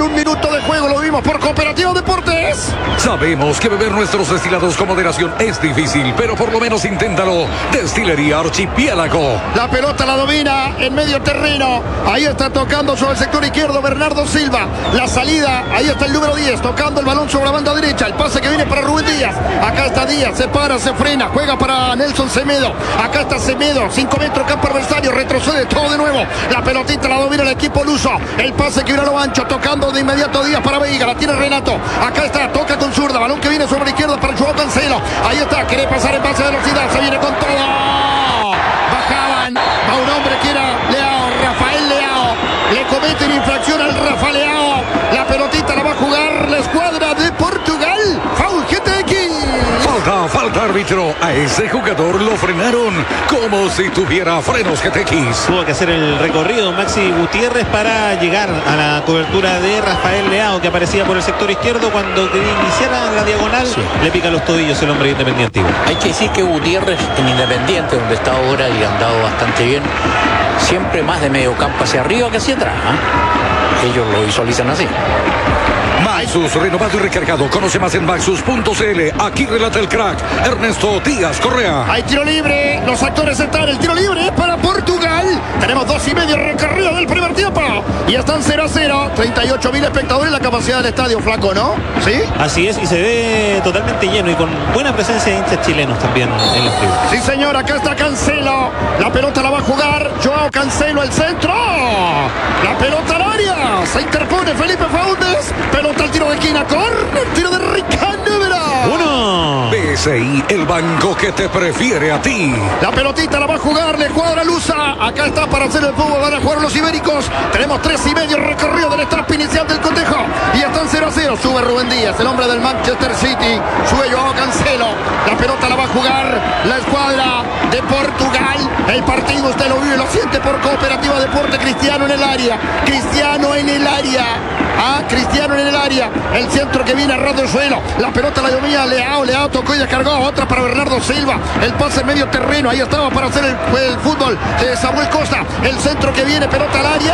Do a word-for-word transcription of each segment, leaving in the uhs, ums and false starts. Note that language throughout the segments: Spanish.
en un minuto de juego. Lo vimos por Cooperativa Deportes. Sabemos que beber nuestros destilados con moderación es difícil, pero por lo menos inténtalo. Destilería Archipiélago. La pelota la domina en medio terreno. Ahí está tocando sobre el sector izquierdo Bernardo Silva. La salida, ahí está el número diez, tocando el balón sobre la banda derecha. El pase que viene para Rubén Díaz. Acá está Díaz, se para, se frena, juega para Nelson Semedo. Acá está Semedo, cinco metros campo adversario, retrocede todo de nuevo. La pelotita la domina el equipo luso. El pase que viene a lo ancho, tocando de inmediato Díaz para Veiga. La tiene Renato. Acá está, toca con zurda. Balón que viene sobre la izquierda para Joao Cancelo. Ahí está, quiere pasar en base de velocidad. Se viene con todo. Bajaban a un hombre que era Leao, Rafael Leao. Le cometen infracción al Rafa Leao. La pelotita la va a jugar la escuadra de Portugal. Foul G T X. Falta, falta árbitro. A ese jugador lo frenaron como si tuviera frenos G T X. Tuvo que hacer el recorrido Maxi Gutiérrez para llegar a la cobertura de Rafael Leao, que aparecía por el sector izquierdo. Cuando iniciara la diagonal, sí, le pica los tobillos el hombre de Independiente. Hay que decir que Gutiérrez en Independiente, donde está ahora y ha andado bastante bien, siempre más de medio campo hacia arriba que hacia atrás, ¿eh? Ellos lo visualizan así. Maxus, renovado y recargado. Conoce más en maxus punto c l. Aquí relata el crack Ernesto Díaz Correa. Hay tiro libre. Los actores están. El tiro libre es para Portugal. Tenemos dos y medio recorrido del primer tiempo. Y están cero a cero. treinta y ocho mil espectadores la capacidad del estadio, Flaco, ¿no? ¿Sí? Así es, y se ve totalmente lleno y con buena presencia de hinchas chilenos también en los tribus. Sí, señor. Acá está Cancelo. La pelota la va a jugar Joao Cancelo al centro. La pelota al área. Se interpone Felipe Faúndez. Pelota al tiro de esquina. Corner. Tiro de Ricardo Vera. Uno. B S I, el banco que te prefiere a ti. La pelotita la va a jugar. Le cuadra Lusa. Acá está para hacer el fútbol. Van a jugar los ibéricos. Tenemos tres y medio recorrido del etapa inicial del cotejo. Y están cero a cero. Sube Rubén Díaz, el hombre del Manchester City. Sube Joao Cancelo. La pelota la va a jugar la escuadra de Portugal. El partido usted lo vive, lo siente por Cooperativa Deporte. Cristiano en el área. Cristiano en el área. Ah, Cristiano en el área. El centro que viene a ras del suelo. La pelota la domina Leao. Leao tocó y descargó. Otra para Bernardo Silva. El pase en medio terreno. Ahí estaba para hacer el, el fútbol de Samuel Costa. El centro que viene, pelota al área.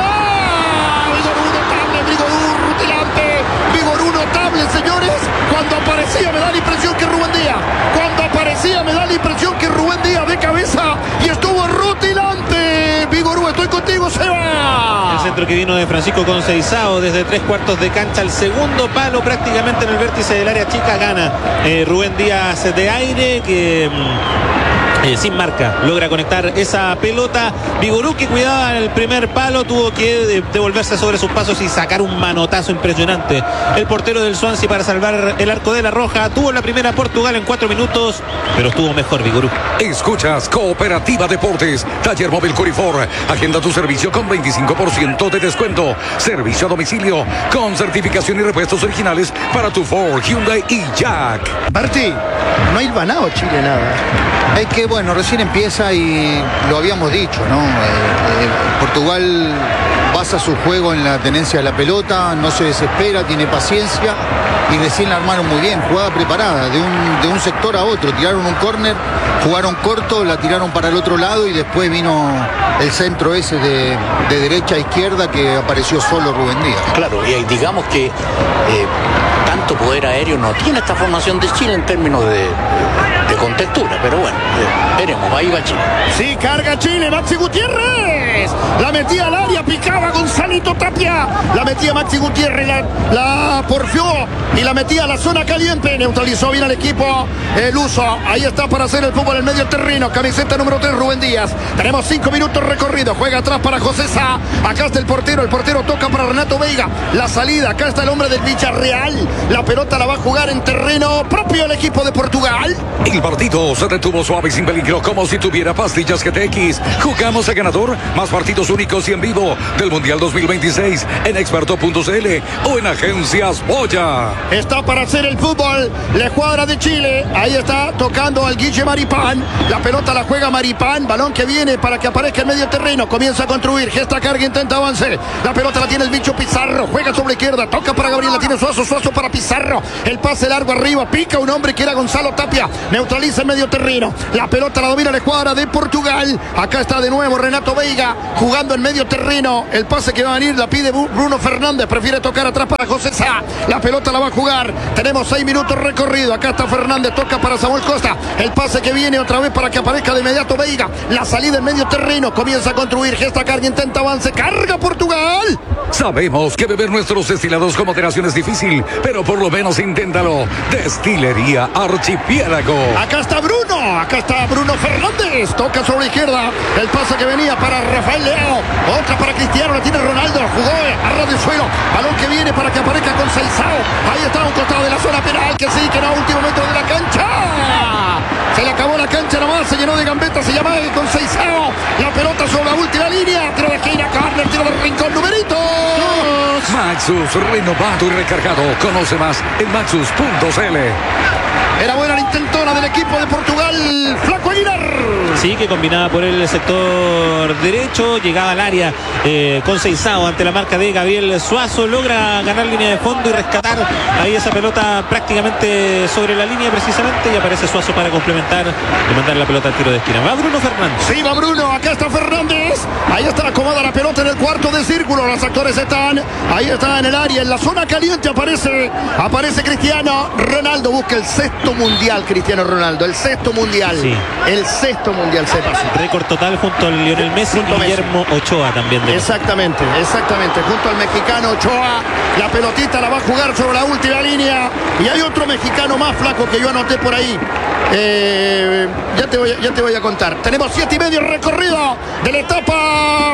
Vigorú notable, Vigorú rutilante. Vigorú notable, señores. Cuando aparecía me da la impresión que Rubén Díaz. Cuando aparecía me da la impresión que Rubén Díaz de cabeza. Y estuvo rutilante. Vigorú, estoy contigo, Seba. El centro que vino de Francisco Conceizao desde tres cuartos de cancha, el segundo palo prácticamente en el vértice del área chica, gana eh, Rubén Díaz de aire, que eh, sin marca logra conectar esa pelota. Vigorú, que cuidaba el primer palo, tuvo que devolverse sobre sus pasos y sacar un manotazo impresionante. El portero del Swansea para salvar el arco de la Roja. Tuvo la primera Portugal en cuatro minutos, pero estuvo mejor Vigorú. Escuchas Cooperativa Deportes, Taller Móvil Corifor. Agenda tu servicio con veinticinco por ciento de descuento. Servicio a domicilio con certificación y repuestos originales para tu Ford, Hyundai y Jack. Martí, no ha hilvanado Chile nada. Es que bueno, recién empieza y lo habíamos dicho, ¿no? Eh, eh, Portugal basa su juego en la tenencia de la pelota, no se desespera, tiene paciencia y recién la armaron muy bien, jugada preparada, de un, de un sector a otro, tiraron un córner, jugaron corto, la tiraron para el otro lado y después vino el centro ese de, de derecha a izquierda que apareció solo Rubén Díaz. Claro, y digamos que eh, tanto poder aéreo no tiene esta formación de Chile en términos de, de contextura, pero bueno, eh, veremos, ahí va Chile. Sí, carga Chile, Maxi Gutiérrez. La metía al área, picaba Gonzalito Tapia. La metía Maxi Gutiérrez, la, la porfió y la metía a la zona caliente. Neutralizó bien al equipo el uso. Ahí está para hacer el fútbol en medio terreno. Camiseta número tres, Rubén Díaz. Tenemos cinco minutos recorrido. Juega atrás para José Sá. Acá está el portero. El portero toca para Renato Veiga. La salida. Acá está el hombre del Villarreal. La pelota la va a jugar en terreno propio el equipo de Portugal. El partido se detuvo suave y sin peligro, como si tuviera pastillas G T X. Jugamos a ganador. Más partidos únicos y en vivo del Mundial dos mil veintiséis en experto punto c l o en Agencias Boya. Está para hacer el fútbol la escuadra de Chile. Ahí está tocando al Guille Maripán. La pelota la juega Maripán. Balón que viene para que aparezca en medio terreno. Comienza a construir. Gesta carga, intenta avance. La pelota la tiene el bicho Pizarro. Juega sobre la izquierda. Toca para Gabriel. La tiene Suazo. Suazo para para Pizarro. El pase largo arriba, pica un hombre que era Gonzalo Tapia. Neutraliza el medio terreno. La pelota la domina la escuadra de Portugal. Acá está de nuevo Renato Veiga jugando en medio terreno. El pase que va a venir la pide Bruno Fernández. Prefiere tocar atrás para José Sá. La pelota la va a jugar. Tenemos seis minutos recorrido. Acá está Fernández. Toca para Samuel Costa. El pase que viene otra vez para que aparezca de inmediato Veiga. La salida en medio terreno. Comienza a construir. Gesta carga. Intenta avance. Carga Portugal. Sabemos que beber nuestros destilados con moderación es difícil, pero por lo menos inténtalo. Destilería Archipiélago. Acá está Bruno. Acá está Bruno Fernández. Toca sobre la izquierda. El pase que venía para Rafael Leao. Otra para Cristiano. La tiene Ronaldo. Jugó a ras del suelo. Balón que viene para que aparezca con Seisao. Ahí está a un costado de la zona penal. Que sí, que no. Último metro de la cancha. Se le acabó la cancha nomás. Se llenó de gambetas. Se llama con Seisao. La pelota sobre la última línea. Tiro de esquina. Corner. Tiro del rincón. Numerito. Maxus, renovado y recargado. Conoce más en maxus punto c l. Era buena la intentona del equipo de Portugal. Flaco Aguilar. Sí, que combinaba por el sector derecho. Llegaba al área eh, con Seisao ante la marca de Gabriel Suazo. Logra ganar línea de fondo y rescatar ahí esa pelota prácticamente sobre la línea precisamente. Y aparece Suazo para complementar y mandar la pelota al tiro de esquina. Va Bruno Fernández. Sí, va Bruno. Acá está Fernández. Ahí está acomoda la pelota en el cuarto de círculo. Los actores están. Ahí está en el área. En la zona caliente aparece. Aparece Cristiano. Ronaldo busca el sexto mundial. Cristiano Ronaldo. El sexto mundial. Sí. El sexto mundial, sepa. Récord total junto al Lionel Messi Junto y Guillermo Messi. Ochoa también. De Exactamente, exactamente. Junto al mexicano Ochoa. La pelotita la va a jugar sobre la última línea. Y hay otro mexicano más, Flaco, que yo anoté por ahí. Eh, ya, te voy, a- ya te voy a contar. Tenemos siete y medio recorrido de la etapa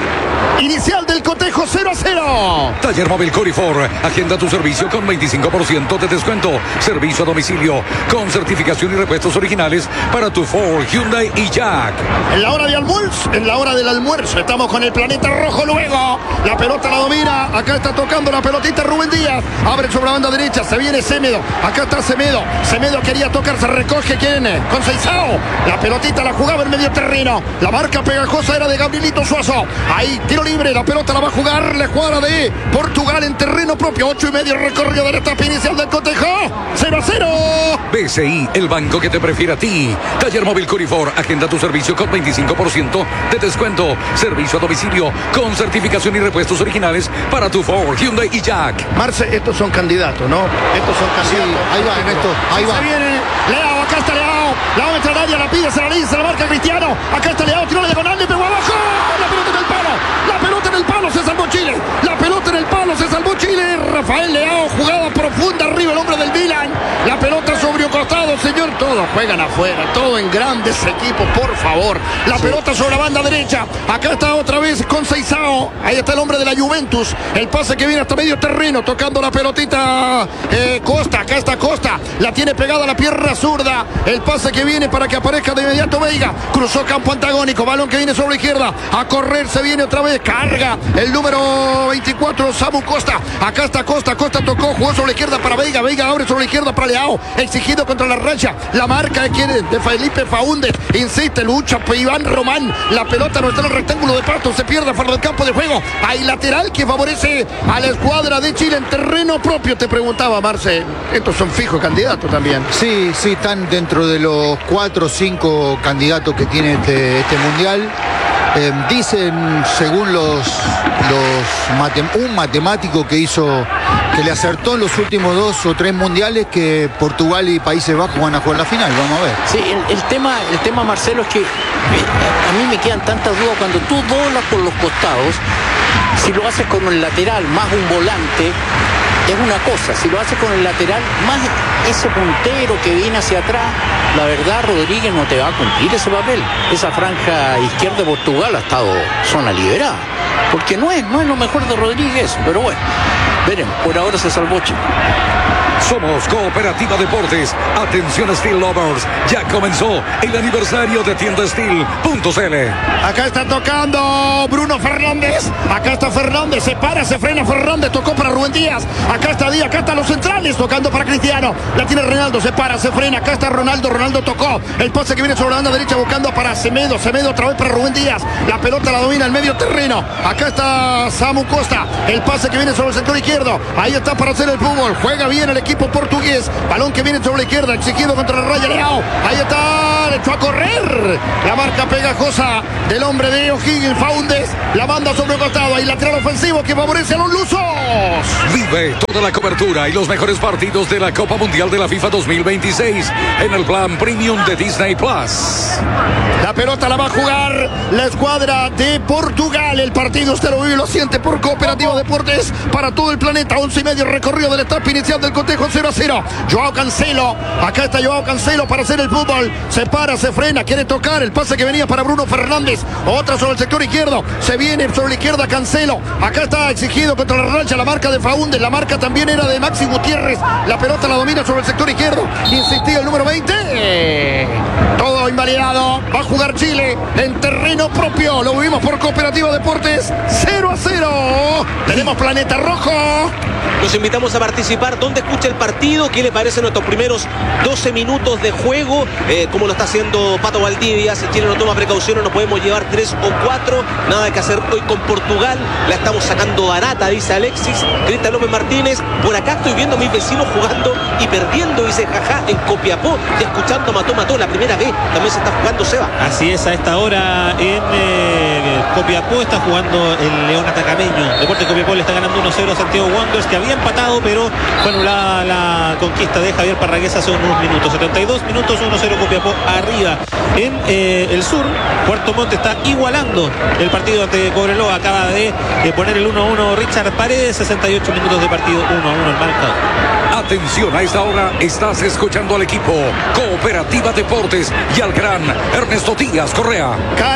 inicial del cotejo. Cero a cero. Taller Móvil Corifor. Agenda tu servicio con veinticinco por ciento de descuento. Servicio a domicilio con certificación y repuestos originales para tu Ford, Hyundai y Jack. En la hora de almuerzo, en la hora del almuerzo, estamos con el planeta rojo luego. La pelota la domina. Acá está tocando la pelotita Rubén Díaz. Abre sobre la banda derecha. Se viene Semedo. Acá está Semedo. Semedo quería tocar. Se recoge. ¿Quién? Con Seisao. La pelotita la jugaba en medio terreno. La marca pegajosa era de Gabrielito Suazo. Ahí, tiro libre. La pelota la va a jugar la escuadra de Portugal en terreno propio. Ocho y medio recorrido de la etapa inicial del cotejo. Cero a cero. B C I, el banco que te prefiere a ti. Taller Móvil Corifor. Agenda tu servicio con veinticinco por ciento de descuento. Servicio a domicilio con certificación y repuestos originales para tu Ford, Hyundai y Jack. Marce, estos son candidatos, ¿no? Estos son Sí, candidatos. ahí va, Ernesto, ahí va. Se viene Leao, acá está Leao. La va a meter al área, la pide, se la dice, se la marca Cristiano. Acá está Leao, tiró la diagonal, le pegó abajo. La pelota en el palo. La pelota en el palo, se salvó Chile. La pelota en el palo, se salvó Chile. Rafael Leao, jugada profunda arriba, el hombre del Milan. La pelota sobre un costado, señor. Todos juegan afuera, todo en grandes equipos, por favor. La pelota sobre la banda derecha. Acá está otra vez con Seisao. Ahí está el hombre de la Juventus. El pase que viene hasta medio terreno, tocando la pelotita eh, Costa. Acá está Costa. La tiene pegada a la pierna zurda. El pase que viene para que aparezca de inmediato Veiga. Cruzó campo antagónico. Balón que viene sobre la izquierda. A correr se viene otra vez. Carga el número veinticuatro, Samu Costa. Acá está Costa. Costa tocó. Jugó sobre la izquierda para Veiga. Veiga abre sobre la izquierda para Leao. Exigido contra la racha. La marca de quién es? De Felipe Faúndez. Insiste, lucha Iván Román. La pelota no está en el rectángulo de Pasto. Se pierde fuera del campo de juego. Hay lateral que favorece a la escuadra de Chile en terreno propio. Te preguntaba, Marce. Estos son fijos candidatos también. Sí, sí, están dentro de los cuatro o cinco candidatos que tiene este, este mundial. Eh, dicen, según los, los matem- un matemático que hizo, que le acertó en los últimos dos o tres mundiales, que Portugal y Países Bajos van a jugar la final. Vamos a ver. Sí, el, el tema, el tema, Marcelo, es que eh, a mí me quedan tantas dudas cuando tú doblas por los costados. Si lo haces con el lateral más un volante, es una cosa. Si lo haces con el lateral más ese puntero que viene hacia atrás, la verdad, Rodríguez no te va a cumplir ese papel. Esa franja izquierda de Portugal ha estado zona liberada, porque no es, no es lo mejor de Rodríguez, pero bueno, veremos. Por ahora se salvó Chile. Somos Cooperativa Deportes. Atención Steel Lovers. Ya comenzó el aniversario de tienda steel punto c l. Acá está tocando Bruno Fernández. Acá está Fernández. Se para, se frena Fernández. Tocó para Rubén Díaz. Acá está Díaz. Acá están los centrales. Tocando para Cristiano. La tiene Ronaldo. Se para, se frena. Acá está Ronaldo. Ronaldo tocó. El pase que viene sobre la banda derecha buscando para Semedo. Semedo otra vez para Rubén Díaz. La pelota la domina el medio terreno. Acá está Samu Costa. El pase que viene sobre el sector izquierdo. izquierdo. Ahí está para hacer el fútbol. Juega bien el equipo portugués. Balón que viene sobre la izquierda, exigido contra la raya Leao. Ahí está, le echó a correr. La marca pegajosa del hombre de O'Higgins, Faúndez. La banda sobre el costado. Ahí lateral ofensivo que favorece a los lusos. Vive toda la cobertura y los mejores partidos de la Copa Mundial de la FIFA dos mil veintiséis en el plan Premium de Disney Plus. La pelota la va a jugar la escuadra de Portugal. El partido usted lo vive y lo siente por Cooperativa Deportes para todo el planeta. Once y medio recorrido de la etapa inicial del cotejo, cero a cero. Joao Cancelo, acá está Joao Cancelo para hacer el fútbol. Se para, se frena, quiere tocar. El pase que venía para Bruno Fernández. Otra sobre el sector izquierdo. Se viene sobre la izquierda Cancelo. Acá está exigido contra la rancha la marca de Faúndez. La marca también era de Maxi Gutiérrez. La pelota la domina sobre el sector izquierdo. Insistía el número veinte. Todo invalidado. Va a jugar Chile en terreno propio. Lo vivimos por Cooperativa Deportes. cero a cero. Tenemos Planeta Rojo. Los invitamos a participar. ¿Dónde escucha el partido? ¿Qué le parecen nuestros primeros doce minutos de juego? Eh, como lo está haciendo Pato Valdivia. Si Chile no toma precauciones, nos podemos llevar tres o cuatro. Nada que hacer hoy con Portugal. La estamos sacando barata, dice Alexis. Cristian López Martínez. Por acá estoy viendo a mis vecinos jugando y perdiendo, dice jaja, en Copiapó. Y escuchando Mató Mató la primera vez. También se está jugando Seba. Así es, a esta hora en eh, Copiapó está jugando el León Atacameño. Deportes Copiapó le está ganando uno cero a Santiago Wanderers, que había empatado, pero fue anulada la conquista de Javier Parragués hace unos minutos. setenta y dos minutos, uno cero Copiapó arriba. En eh, el sur, Puerto Montt está igualando el partido ante Cobreloa. Acaba de eh, poner el uno a uno Richard Paredes. sesenta y ocho minutos de partido, uno a uno el marcador. Atención, a esta hora estás escuchando al equipo Cooperativa Deportes y al gran Ernesto Díaz Correa.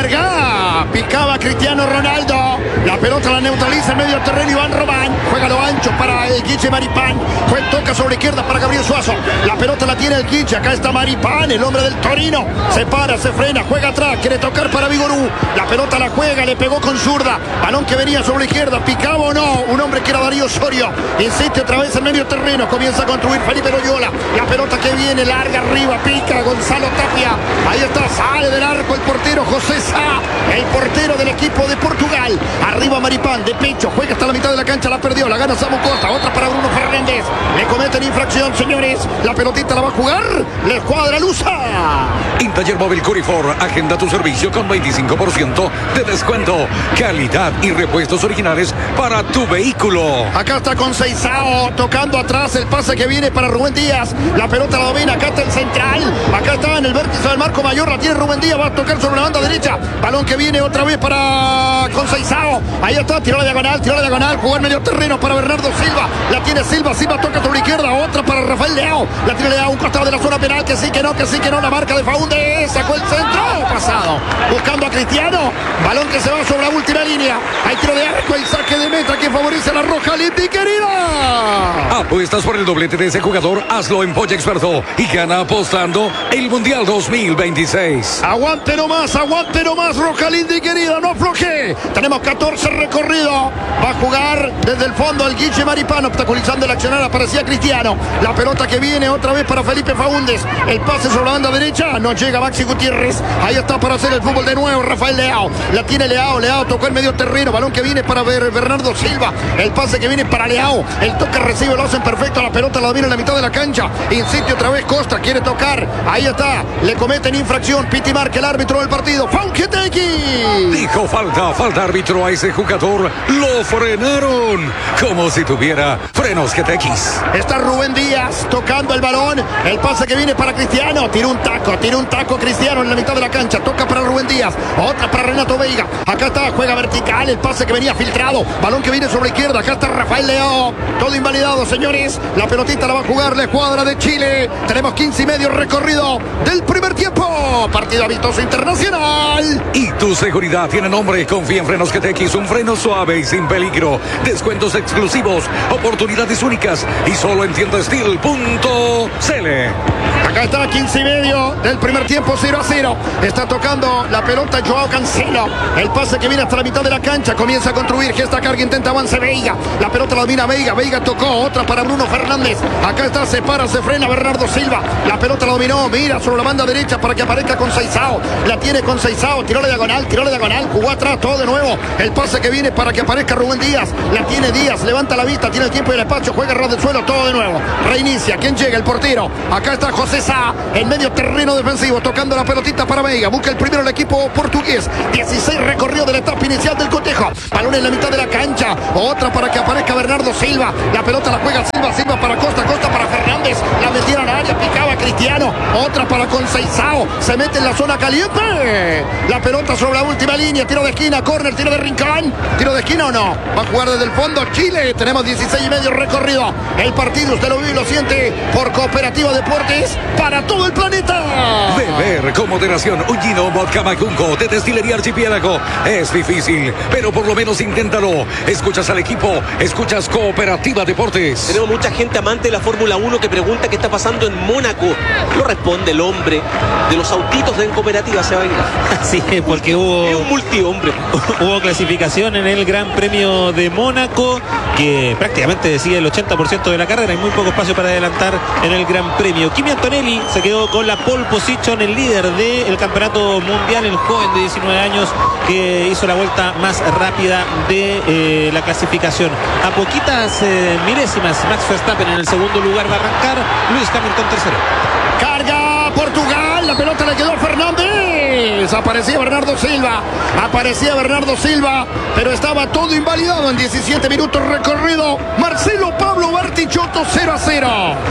Carga, picaba Cristiano Ronaldo. La pelota la neutraliza en medio terreno Iván Román. Juega lo ancho para el Guiche Maripán. Juega, toca sobre la izquierda para Gabriel Suazo. La pelota la tiene el Guiche. Acá está Maripán, el hombre del Torino. Se para, se frena, juega atrás. Quiere tocar para Vigorú. La pelota la juega, le pegó con zurda. Balón que venía sobre la izquierda. Picaba o no. Un hombre que era Darío Osorio. Insiste otra vez en medio terreno. Comienza a construir Felipe Loyola. La pelota que viene larga arriba. Pica Gonzalo Tapia. Ahí está, sale del arco el portero José Sá. El portero del equipo de Portugal. Arriba Maripán, de pecho. Juega hasta la mitad de la cancha. La perdió. La gana Samu Costa. Otra para Bruno Fernández. Le cometen infracción, señores. La pelotita la va a jugar la escuadra lusa. En Taller Móvil Curifor, agenda tu servicio con veinticinco por ciento de descuento. Calidad y repuestos originales para tu vehículo. Acá está con Seisao tocando atrás el pase que viene para Rubén Díaz. La pelota la domina. Acá está el central. Acá está en el vértice del marco mayor. La tiene Rubén Díaz. Va a tocar sobre la banda derecha. Balón que viene otra vez para Conceição. Ahí está. Tiró la diagonal. Tiró la diagonal. Jugar medio terreno para Bernardo Silva. La tiene Silva. Silva toca sobre la izquierda. Otra para Rafael Leao. La tiene Leao. Un costado de la zona penal. Que sí, que no, que sí, que no. La marca de Faúndez. Sacó el centro. Pasado. Buscando a Cristiano. Balón que se va sobre la última línea. Hay tiro de arco. El saque de meta que favorece a la Roja Lindy, querida. Apuestas por el doblete de ese jugador. Hazlo en Polla Experto y gana apostando el Mundial dos mil veintiséis. Aguante nomás, aguante nomás, Roja Lindy, querida. No afloje. Tenemos catorce recorrido. Va a jugar desde el fondo el Guiche Maripán. Obstaculizando el accionar. Aparecía Cristiano. La pelota que viene otra vez para Felipe Faúndez. El pase sobre la banda derecha. No llega Maxi Gutiérrez. Ahí está para hacer el fútbol de nuevo Rafael Leao. La tiene Leao. Leao tocó el medio terreno. Balón que viene para Bernardo Silva. El pase que viene para Leao. El toque recibe, lo hacen perfecto. La pelota la domina en la mitad de la cancha. Insiste otra vez Costa. Quiere tocar. Ahí está. Le cometen infracción. Piti marca el árbitro del partido. Faunqueteki. Dijo falta, falta árbitro a ese jugador. Lo frenaron. Como si tuviera frenos G T X. Está Rubén Díaz tocando el balón. El pase que viene para Cristiano. Tira un taco. Tira un taco Cristiano en la mitad de la cancha. Toca para Rubén Díaz. Otra para Renato Veiga. Acá está. Juega vertical. El pase que venía filtrado. Balón que viene sobre la izquierda. Acá está Rafael Leao. Todo invalidado, señores. La pelotita la va a jugar la escuadra de Chile. Tenemos quince y medio recorrido del primer tiempo. Partido amistoso internacional. Y tu seguridad tiene nombre. Confía en Frenos G T X. Un freno suave y sin peligro. Descuentos exclusivos. Oportunidades únicas. Y solo en tienda steel punto c l. Acá está quince y medio del primer tiempo, cero a cero. Está tocando la pelota Joao Cancelo. El pase que viene hasta la mitad de la cancha. Comienza a construir. Gesta carga, intenta avance Veiga. La pelota la domina Veiga. Veiga tocó. Otra para para Bruno Fernández. Acá está, se para, se frena Bernardo Silva. La pelota la dominó, mira sobre la banda derecha para que aparezca con Seisao. La tiene con Seisao, tiró la diagonal, tiró la diagonal, jugó atrás, todo de nuevo. El pase que viene para que aparezca Rubén Díaz. La tiene Díaz, levanta la vista, tiene el tiempo y el espacio, juega ras del suelo, todo de nuevo. Reinicia, ¿quién llega? El portero. Acá está José Sá, en medio terreno defensivo, tocando la pelotita para Veiga. Busca el primero el equipo portugués. dieciséis recorrió de la etapa inicial del cotejo. Balón en la mitad de la cancha. Otra para que aparezca Bernardo Silva. La pelota la juega Silva, Silva para Costa, Costa para Fernández. La metieron a área, picaba Cristiano. Otra para Conceizao. Se mete en la zona caliente. La pelota sobre la última línea. Tiro de esquina, córner, tiro de rincón. Tiro de esquina o no. Va a jugar desde el fondo Chile. Tenemos dieciséis y medio recorrido. El partido usted lo vive y lo siente por Cooperativa Deportes para todo el planeta. Beber con moderación un gino vodka Macunco de Destilería Archipiélago es difícil, pero por lo menos inténtalo. Escuchas al equipo, escuchas Cooperativa Deportes. Tenemos mucha gente amante de la Fórmula uno que pregunta qué está pasando en Mónaco. Lo responde el hombre de los autitos de Cooperativa, se va a ir. Sí, porque hubo... Es un multihombre. Hubo clasificación en el Gran Premio de Mónaco, que prácticamente decide el ochenta por ciento de la carrera. Hay muy poco espacio para adelantar en el Gran Premio. Kimi Antonelli se quedó con la pole position, el líder del campeonato mundial, el joven de diecinueve años que hizo la vuelta más rápida de eh, la clasificación. A poquitas eh, milésimas, Max Verstappen en el segundo lugar va a arrancar, Lewis Hamilton tercero. Carga Portugal, la pelota le quedó a Fernández. Aparecía Bernardo Silva, aparecía Bernardo Silva, pero estaba todo invalidado en diecisiete minutos recorrido. Marcelo Pablo Bartichotto, cero a cero.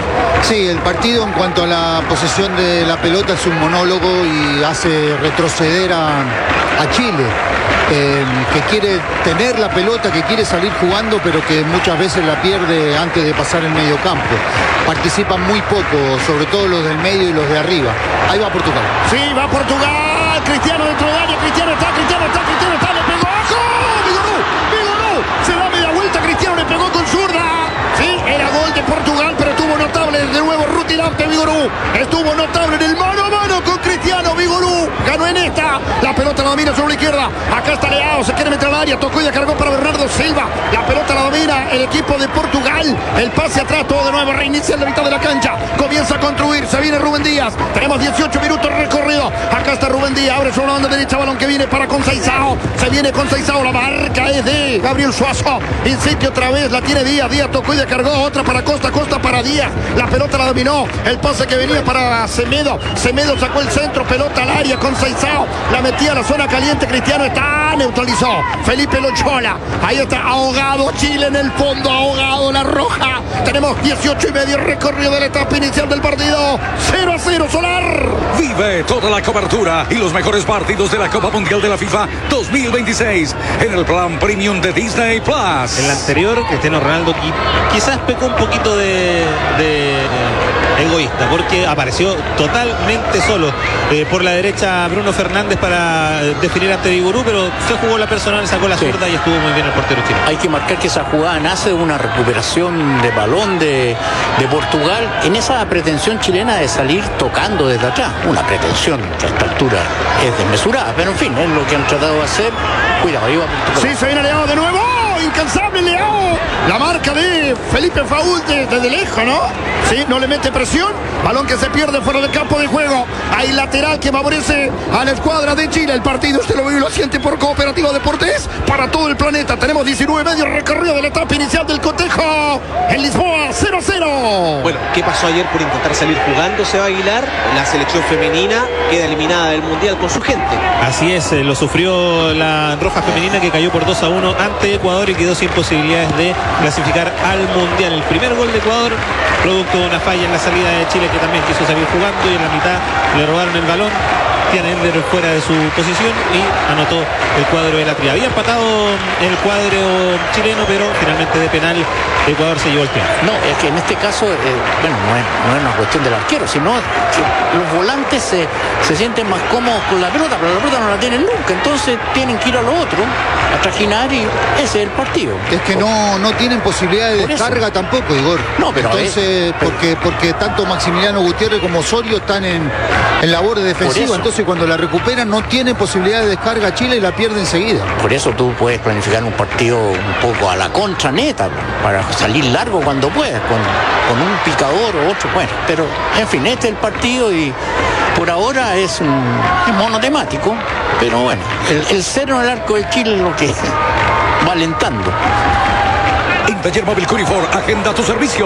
Sí, el partido en cuanto a la posesión de la pelota es un monólogo y hace retroceder a, a Chile. Eh, que quiere tener la pelota, que quiere salir jugando, pero que muchas veces la pierde antes de pasar el medio campo. Participan muy poco, sobre todo los del medio y los de arriba. Ahí va Portugal. Sí, va Portugal. Cristiano dentro del área. Cristiano está, Cristiano está, Cristiano está. Le pegó. ¡Ojo! ¡Vigorú! ¡Vigorú! Se da media vuelta. Cristiano le pegó con zurda. Sí, era gol de Portugal, pero estuvo notable de nuevo rutilante Vigorú. Estuvo notable en el mano a mano con Cristiano. Vigorú ganó en esta. La pelota la domina sobre la izquierda. Acá está Leao, se quiere meter al área. Tocó y la cargó para Bernardo Silva. La pelota la domina el equipo de Portugal. El pase atrás, todo de nuevo. Reinicia en la mitad de la cancha. Comienza a construir. Se viene Rubén Díaz. Tenemos dieciocho minutos recorrido. Acá está Rubén Díaz. Abre sobre la banda derecha. Balón que viene para Conceizao. Se viene Conceizao. La marca es de Gabriel Suazo. Insiste otra vez. La tiene Díaz. Díaz tocó y la cargó. Otra para Costa. Costa para Díaz. La pelota la dominó. El pase que venía para Semedo. Semedo sacó el centro. Pelota al área. Conceizao. La metía a la zona caliente. Cristiano está. Neutralizó. Felipe Lochola. Ahí está. Ahogado Chile en el fondo. Ahogado la roja. Tenemos dieciocho y medio recorrido de la etapa inicial del partido. cero a cero Solar. Vive toda la cobertura y los mejores partidos de la Copa Mundial de la FIFA dos mil veintiséis en el plan premium de Disney Plus. En la anterior, Cristiano Ronaldo quizás pecó un poquito de, de eh, egoísta, porque apareció totalmente solo eh, por la derecha Bruno Fernández para definir ante Vigorú, pero se jugó la personal, sacó la zurda sí. Y estuvo muy bien el portero chileno. Hay que marcar que esa jugada nace de una recuperación de balón de, de Portugal en esa pretensión chilena de salir tocando desde atrás. Una pretensión que a esta altura es desmesurada, pero en fin, es lo que han tratado de hacer. Cuidado, ahí va Portugal. Sí, se viene Leao de nuevo. Incansable Leao. La marca de Felipe Faúl desde de lejos, ¿no? Sí, no le mete presión. Balón que se pierde fuera del campo de juego. Hay lateral que favorece a la escuadra de Chile. El partido usted lo vive y lo siente por Cooperativa Deportes para todo el planeta. Tenemos diecinueve medio recorrido de la etapa inicial del cotejo en Lisboa, cero a cero. Bueno, ¿qué pasó ayer por intentar salir jugando Seba Aguilar? La selección femenina queda eliminada del Mundial con su gente. Así es, eh, lo sufrió la roja femenina que cayó por dos a uno ante Ecuador y quedó sin posibilidades de clasificar al Mundial. El primer gol de Ecuador producto de una falla en la salida de Chile, que también quiso salir jugando y en la mitad le robaron el balón. Tiene Ender fuera de su posición y anotó el cuadro de la Tría. Había empatado el cuadro chileno, pero finalmente de penal Ecuador se llevó el triunfo. No, es que en este caso, eh, bueno, no es, no es una cuestión del arquero, sino que los volantes se, se sienten más cómodos con la pelota, pero la pelota no la tienen nunca, entonces tienen que ir a lo otro, a trajinar, y ese es el partido. Es que no, no tienen posibilidad de Por descarga eso. tampoco, Igor. No, pero entonces, es, pero, porque, porque tanto Maximiliano Gutiérrez como Osorio están en, en labores defensivas, entonces y cuando la recupera no tiene posibilidad de descarga Chile y la pierde enseguida. Por eso tú puedes planificar un partido un poco a la contra neta, para salir largo cuando puedas, con, con un picador o otro, bueno, pero en fin, este es el partido y por ahora es, un, es monotemático, pero bueno, el, el cero en el arco de Chile es lo que va alentando. En Taller Móvil Curifor, agenda tu servicio.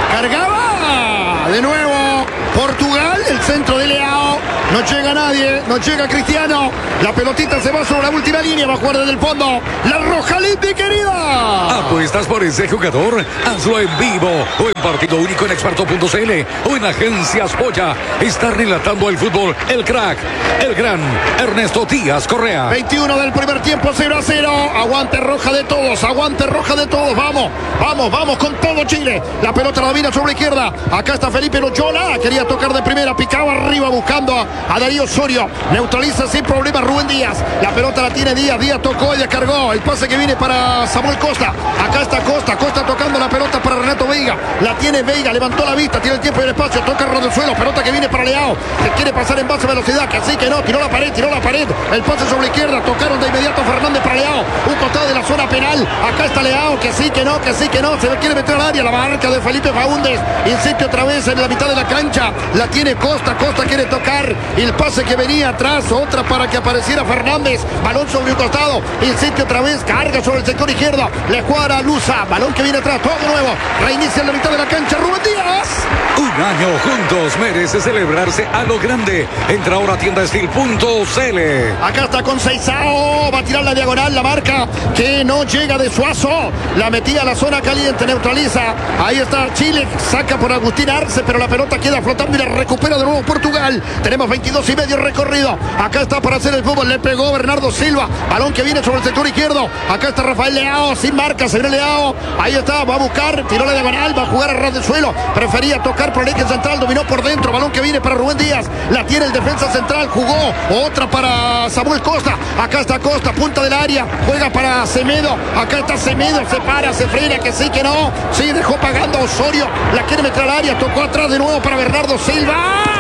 Cargaba de nuevo Portugal, el centro de Leao. No llega nadie, no llega Cristiano. La pelotita se va sobre la última línea, va a jugar desde el fondo. La roja Limpia, querida. ¿Apuestas por ese jugador? Hazlo en vivo o en partido único en experto punto c l o en Agencias Polla. Está relatando el fútbol el crack, el gran Ernesto Díaz Correa. veintiuno del primer tiempo, cero a cero. Aguante roja de todos, aguante roja de todos. Vamos, vamos, vamos con todo Chile. La pelota la domina sobre la izquierda. Acá está Felipe Loyola. Quería tocar de primera, picaba arriba buscando a, a Darío Osorio. Neutraliza sin problema Rubén Díaz. La pelota la tiene Díaz. Díaz tocó y descargó. El pase que viene para Samuel Costa. Acá está Costa. Costa tocando la pelota para Renato Veiga. La tiene Veiga. Levantó la vista. Tiene el tiempo y el espacio. Toca el del suelo. Pelota que viene para Leao. Se quiere pasar en base a velocidad. Que así que no. Tiró la pared. Tiró la pared. El pase sobre la izquierda. Tocaron de inmediato Fernández para Leao. Un costado de la zona penal. Acá está Leao. Que sí, que no. Que sí, que no. Se quiere meter al área. La marca de Felipe Faúndez. Insiste otra vez en la mitad de la cancha. La tiene Costa. Costa quiere tocar. Y el pase que venía atrás. Otra para que apareciera Fernández. Balón sobre un costado. Insiste otra vez. Carga sobre el sector izquierdo. Le cuadra Luza. Balón que viene atrás. Todo de nuevo. Reinicia en la mitad de la cancha. Rubén Díaz. Un año juntos merece celebrarse a lo grande. Entra ahora a tienda steel punto c l. Acá está con Seisao. Va a tirar la diagonal. La marca que no llega de Suazo. La metía a la zona caliente. Neutraliza. Ahí está Chile. Saca por Agustín Arce. Pero la pelota queda flotando y la recupera de nuevo Portugal. Tenemos veintidós y medio recorrido. Acá está para hacer el fútbol. Le pegó Bernardo Silva. Balón que viene sobre el sector izquierdo. Acá está Rafael Leao. Sin marca. Se viene Leao. Ahí está. Va a buscar. Tiró la diagonal. Va a jugar a ras del suelo. Prefería tocar por el eje central. Dominó por dentro. Balón que viene para Rubén Díaz. La tiene el defensa central. Jugó. Otra para Samuel Costa. Acá está Costa. Punta del área. Juega para Semedo. Acá está Semedo. Se para. Se frena. Que sí, que no. Sí, dejó pagando a Osorio. La quiere meter al área. Tocó atrás de nuevo para Bernardo Silva.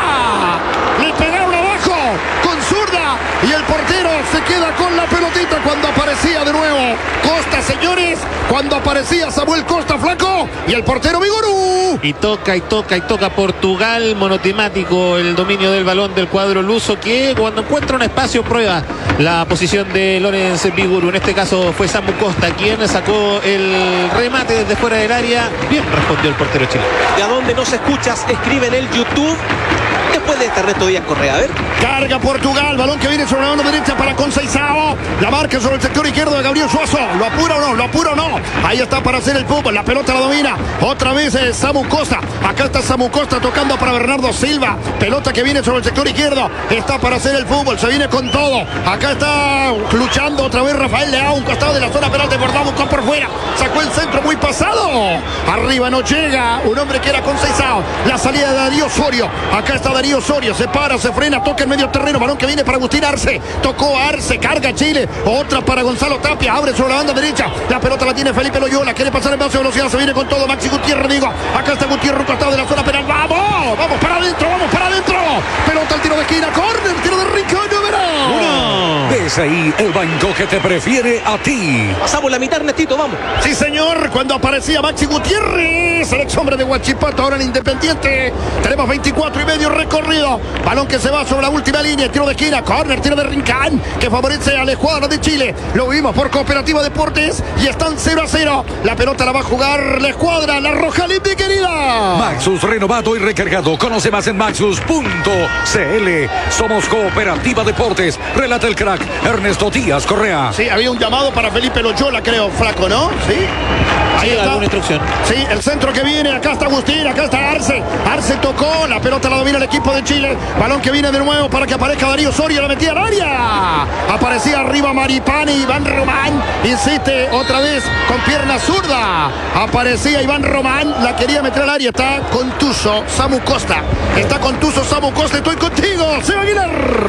Le pegaron abajo con zurda y el portero se queda con la pelotita cuando aparecía de nuevo Costa, señores, cuando aparecía Samuel Costa, flaco, y el portero Vigorú. Y toca y toca y toca Portugal, monotemático el dominio del balón del cuadro luso, que cuando encuentra un espacio prueba la posición de Lorenz Vigorú. En este caso fue Samu Costa quien sacó el remate desde fuera del área. Bien respondió el portero chileno. ¿De a dónde nos escuchas? Escribe en el YouTube. Después de este Ernesto Díaz Correa, a ver. Carga Portugal, balón que viene sobre la mano derecha para Conceição. La marca sobre el sector izquierdo de Gabriel Suazo. ¿Lo apura o no? ¿Lo apura o no? Ahí está para hacer el fútbol. La pelota la domina. Otra vez es Samu Costa. Acá está Samu Costa tocando para Bernardo Silva. Pelota que viene sobre el sector izquierdo. Está para hacer el fútbol. Se viene con todo. Acá está luchando otra vez Rafael Leao. Un costado de la zona penal de Bordado. Buscó por fuera. Sacó el centro muy pasado. Arriba no llega. Un hombre que era Conceição. La salida de Darío Osorio. Acá está Darío Osorio, se para, se frena, toca en medio terreno, balón que viene para Agustín Arce, tocó Arce, carga Chile, otra para Gonzalo Tapia, abre sobre la banda derecha, la pelota la tiene Felipe Loyola, quiere pasar en base de velocidad, se viene con todo Maxi Gutiérrez, digo, acá está Gutiérrez, un costado de la zona penal, vamos, vamos para adentro, vamos para adentro, pelota al tiro de esquina, córner, tiro de Rincón, número uno. Ves ahí el banco que te prefiere a ti. Pasamos la mitad, Ernestito, vamos. Sí, señor, cuando aparecía Maxi Gutiérrez, el ex hombre de Huachipato, ahora en Independiente, tenemos veinticuatro y medio recorrido, balón que se va sobre la última línea, tiro de esquina, córner, tiro de Rincón, que favorece a la escuadra de Chile, lo vimos por Cooperativa Deportes, y están cero a cero, la pelota la va a jugar la escuadra, la roja limpia, querida. Maxus renovado y recargado, conoce más en maxus punto c l. Somos Cooperativa Deportes, relata el crack Ernesto Díaz Correa. Sí, había un llamado para Felipe Loyola, creo, flaco, ¿no? Sí. Ahí Sí, está. alguna instrucción. Sí, el centro que viene, acá está Agustín, acá está Arce. Arce tocó, la pelota la domina el equipo de Chile. Balón que viene de nuevo para que aparezca Darío Osorio, la metía al área. Aparecía arriba Maripani, Iván Román. Insiste otra vez con pierna zurda. Aparecía Iván Román, la quería meter al área. Está contuso Samu Costa. Está contuso Samu Costa, estoy contigo, Seba Aguilar.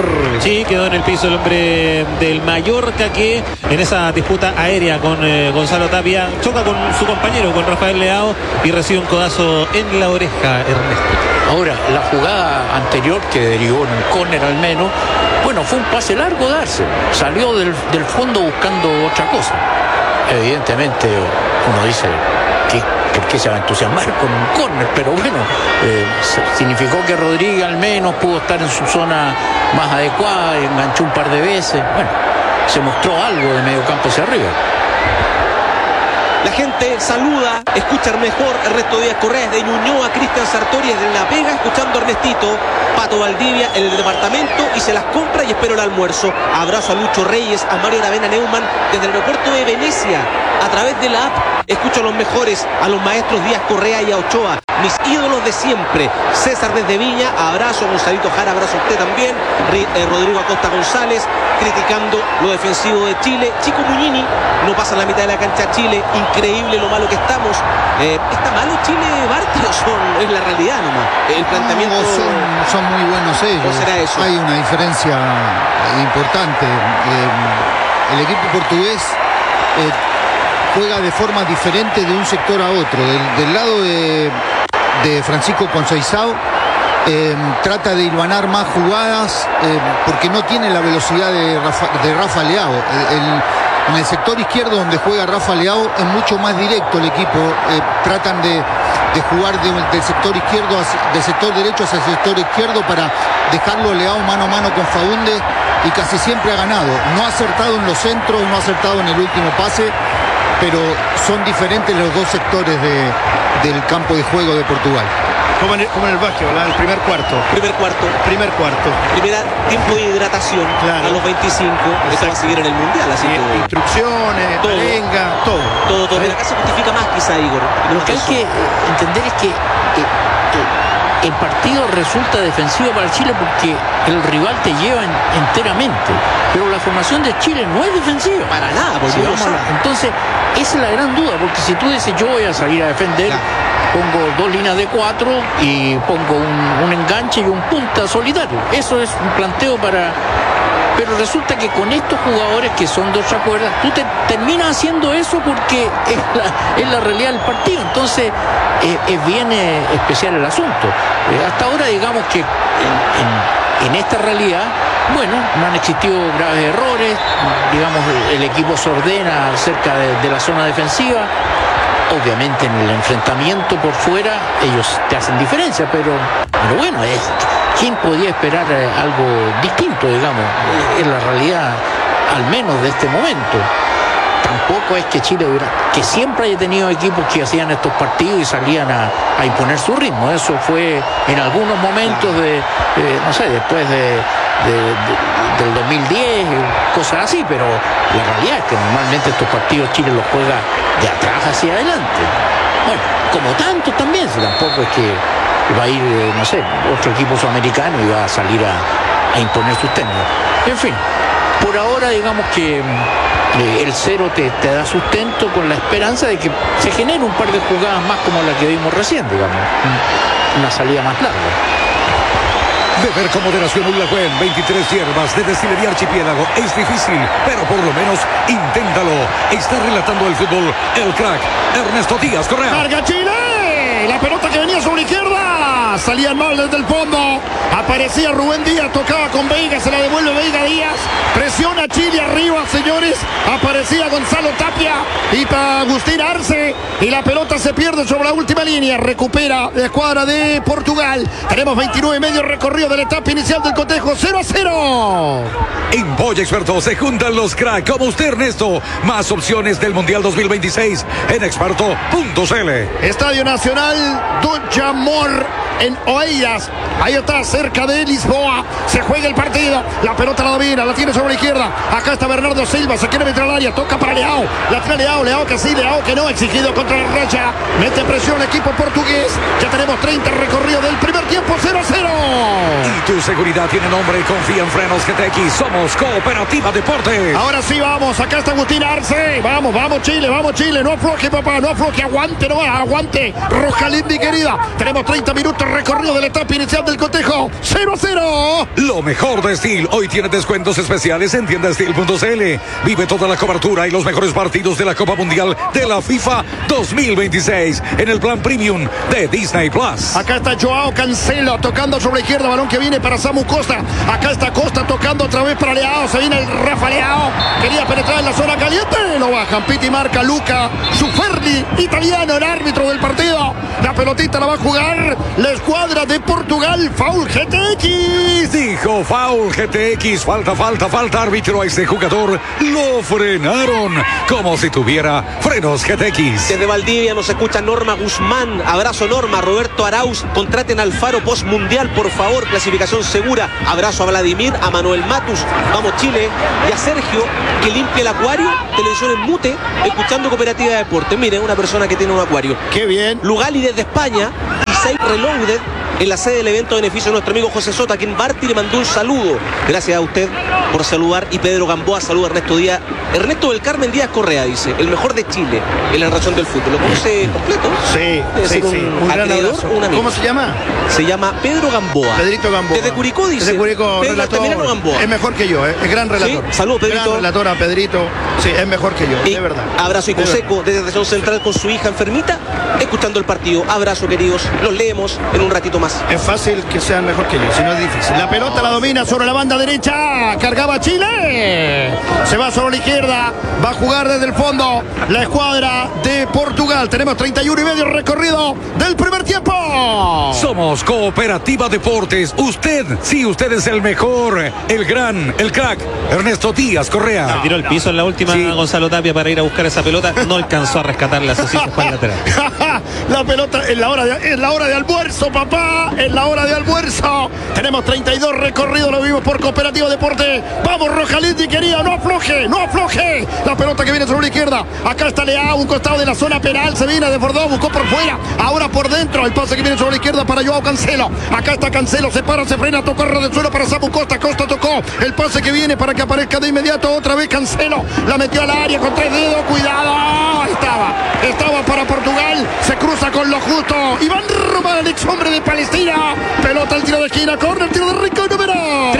Sí, quedó en el piso el hombre del Mallorca, que en esa disputa aérea con eh, Gonzalo Tapia choca con su compañero, con Rafael Leao, y recibe recibe un codazo en la oreja, Ernesto. Ahora, la jugada anterior que derivó en un córner al menos, bueno, fue un pase largo darse. Salió del, del fondo buscando otra cosa. Evidentemente, uno dice que por qué se va a entusiasmar con un córner, pero bueno, eh, significó que Rodríguez al menos pudo estar en su zona más adecuada, enganchó un par de veces. Bueno, se mostró algo de medio campo hacia arriba. La gente saluda, escucha mejor Ernesto Díaz Correa de Ñuñoa, Cristian Sartori desde La Vega, escuchando a Ernestito, Pato Valdivia en el departamento y se las compra y espero el almuerzo. Abrazo a Lucho Reyes, a Mario Aravena Neumann desde el aeropuerto de Venecia. A través de la app escucho a los mejores, a los maestros Díaz Correa y a Ochoa, mis ídolos de siempre. César desde Viña, abrazo. Gonzalito Jara, abrazo a usted también. eh, Rodrigo Acosta González, criticando lo defensivo de Chile. Chico Muñini, no pasa la mitad de la cancha Chile, increíble lo malo que estamos. Eh, ¿Está malo Chile, Barty, o son, es la realidad nomás? El planteamiento... No, son, son muy buenos ellos. ¿O será eso? Hay una diferencia importante. Eh, el equipo portugués eh, juega de forma diferente de un sector a otro. Del, del lado de, de Francisco Conceição, eh, trata de hilvanar más jugadas eh, porque no tiene la velocidad de Rafa, de Rafa Leao. El, el, en el sector izquierdo donde juega Rafa Leao es mucho más directo el equipo. Eh, tratan de, de jugar de, del sector izquierdo hacia, del sector derecho hacia el sector izquierdo para dejarlo Leao mano a mano con Faúndez y casi siempre ha ganado. No ha acertado en los centros, no ha acertado en el último pase, pero son diferentes los dos sectores de, del campo de juego de Portugal. Como en el, como en el básquet, ¿verdad? El primer cuarto. Primer cuarto. Primer cuarto. Primera tiempo de hidratación, claro. A los veinticinco. Esto va a seguir en el Mundial, así que... Instrucciones, todo, arenga, todo. Todo, todo. Pero acá se justifica más quizá, Igor. Lo que hay que entender es que eh, eh, el partido resulta defensivo para Chile porque el rival te lleva en, enteramente. Pero la formación de Chile no es defensiva. Para nada, porque si vamos a la, entonces, esa es la gran duda, porque si tú dices yo voy a salir a defender... Claro. Pongo dos líneas de cuatro y pongo un, un enganche y un punta solitario. Eso es un planteo para... Pero resulta que con estos jugadores que son de otra cuerda, tú te terminas haciendo eso porque es la, es la realidad del partido. Entonces, eh, es bien eh, especial el asunto. Eh, hasta ahora, digamos que en, en, en esta realidad, bueno, no han existido graves errores. Digamos, el, el equipo se ordena cerca de, de la zona defensiva. Obviamente en el enfrentamiento por fuera ellos te hacen diferencia, pero, pero bueno, es, ¿quién podía esperar eh, algo distinto, digamos? Es la realidad, al menos de este momento. Tampoco es que Chile hubiera, que siempre haya tenido equipos que hacían estos partidos y salían a, a imponer su ritmo. Eso fue en algunos momentos de, eh, no sé, después de, de, de, del dos mil diez, cosas así, pero la realidad es que normalmente estos partidos Chile los juega de atrás hacia adelante. Bueno, como tanto también, si tampoco es que va a ir, eh, no sé, otro equipo sudamericano y va a salir a, a imponer sus técnicas. En fin, por ahora digamos que eh, el cero te, te da sustento con la esperanza de que se genere un par de jugadas más como la que vimos recién, digamos, una salida más larga. Beber con moderación Ullagüen, veintitrés hierbas de Destilería Archipiélago. Es difícil, pero por lo menos inténtalo. Está relatando el fútbol el crack Ernesto Díaz Correa. ¡Carga Chile! La pelota que venía sobre la izquierda. Salía mal desde el fondo. Aparecía Rubén Díaz, tocaba con Veiga, se la devuelve Veiga Díaz. Presiona Chile arriba, señores. Aparecía Gonzalo Tapia y para Agustín Arce. Y la pelota se pierde sobre la última línea. Recupera la escuadra de Portugal. Tenemos veintinueve y medio recorrido de la etapa inicial del cotejo. cero a cero. En Boya Experto se juntan los cracks como usted, Ernesto. Más opciones del Mundial dos mil veintiséis en experto punto c l. Estadio Nacional Dujamor en Oeiras. Ahí está, cerca de Lisboa. Se juega el partido. La pelota la domina, la tiene sobre la izquierda. Acá está Bernardo Silva, se quiere meter al área. Toca para Leao. La tiene Leao, Leao que sí, Leao que no. Exigido contra la racha. Mete presión el equipo portugués. Ya tenemos treinta recorridos del primer tiempo. tiempo, cero a cero. Y tu seguridad tiene nombre. Confía en Frenos G T X. Somos Cooperativa Deportes. Ahora sí vamos, acá está Agustín Arce. Vamos, vamos Chile, vamos Chile. No afloje, papá, no afloje, aguante, no aguante. Rojalindi, querida. Tenemos treinta minutos recorrido de la etapa inicial del cotejo. cero a cero. Lo mejor de Steel. Hoy tiene descuentos especiales en tienda steel punto c l. Vive toda la cobertura y los mejores partidos de la Copa Mundial de la FIFA dos mil veintiséis en el plan premium de Disney Plus. Acá está Joao Cancelo tocando sobre la izquierda, balón que viene para Samu Costa. Acá está Costa tocando otra vez para Leao. Se viene el Rafa Leao. Quería penetrar en la zona caliente. Lo bajan. Piti marca Luca Suferli, italiano, el árbitro del partido. La pelotita la va a jugar la escuadra de Portugal. Foul G T X. Dijo foul G T X. Falta, falta, falta. Árbitro a este jugador. Lo frenaron como si tuviera frenos G T X. Desde Valdivia nos escucha Norma Guzmán. Abrazo Norma. Roberto Arauz. Contraten al Faro Post Mundial, por favor. Clasificación segura. Abrazo a Vladimir, a Manuel Matus. Vamos Chile. Y a Sergio, que limpia el acuario. Televisión en mute, escuchando Cooperativa de Deportes. Miren, una persona que tiene un acuario. Qué bien. Lugali desde España. Y Said Reloaded en la sede del evento de beneficio de nuestro amigo José Sota, quien Barty le mandó un saludo. Gracias a usted por saludar. Y Pedro Gamboa saluda a Ernesto Díaz. Ernesto del Carmen Díaz Correa dice, el mejor de Chile en la narración del fútbol. ¿Lo conoce completo? Sí, Debe sí, ser sí. un Un gran acreedor abrazo. o un amigo. ¿Cómo se llama? Se llama Pedro Gamboa. Pedrito Gamboa. Desde Curicó dice. Desde Curicó, Pedro relator. Altamirano Gamboa. Es mejor que yo, ¿eh? Es gran relator. Sí, saludos, Pedrito. Gran relator a Pedrito. Sí, es mejor que yo, Y de verdad. abrazo y De consejo desde Estación Central con su hija enfermita, escuchando el partido. Abrazo, queridos. Los leemos en un ratito más. Es fácil que sean mejor que yo, si no es difícil. La pelota la domina sobre la banda derecha. Cargaba Chile. Se va sobre la izquierda. Va a jugar desde el fondo la escuadra de Portugal. Tenemos treinta y uno y medio recorrido del primer tiempo. Somos Cooperativa Deportes. Usted, sí, usted es el mejor, el gran, el crack. Ernesto Díaz Correa. Tiró el piso en la última, Sí. Gonzalo Tapia, para ir a buscar esa pelota. No alcanzó a rescatarla, eso sí, fue al lateral. La pelota en la hora de, en la hora de almuerzo, papá. En la hora de almuerzo. Tenemos treinta y dos recorridos, lo vimos por Cooperativa Deporte. Vamos, Rojalindi, querido, no afloje, no afloje. La pelota que viene sobre la izquierda. Acá está Leao, un costado de la zona penal. Se viene, desbordó, buscó por fuera. Ahora por dentro. El pase que viene sobre la izquierda para Joao Cancelo. Acá está Cancelo, se para, se frena, tocó ras del suelo para Samu Costa. Costa tocó. El pase que viene para que aparezca de inmediato otra vez Cancelo. La metió al área con tres dedos. Cuidado. Ahí estaba. Estaba para Portugal. Se cruza con lo justo. Iván Román, ex hombre de Palestina. Pelota al tiro de esquina. Corner, tiro de Rico, número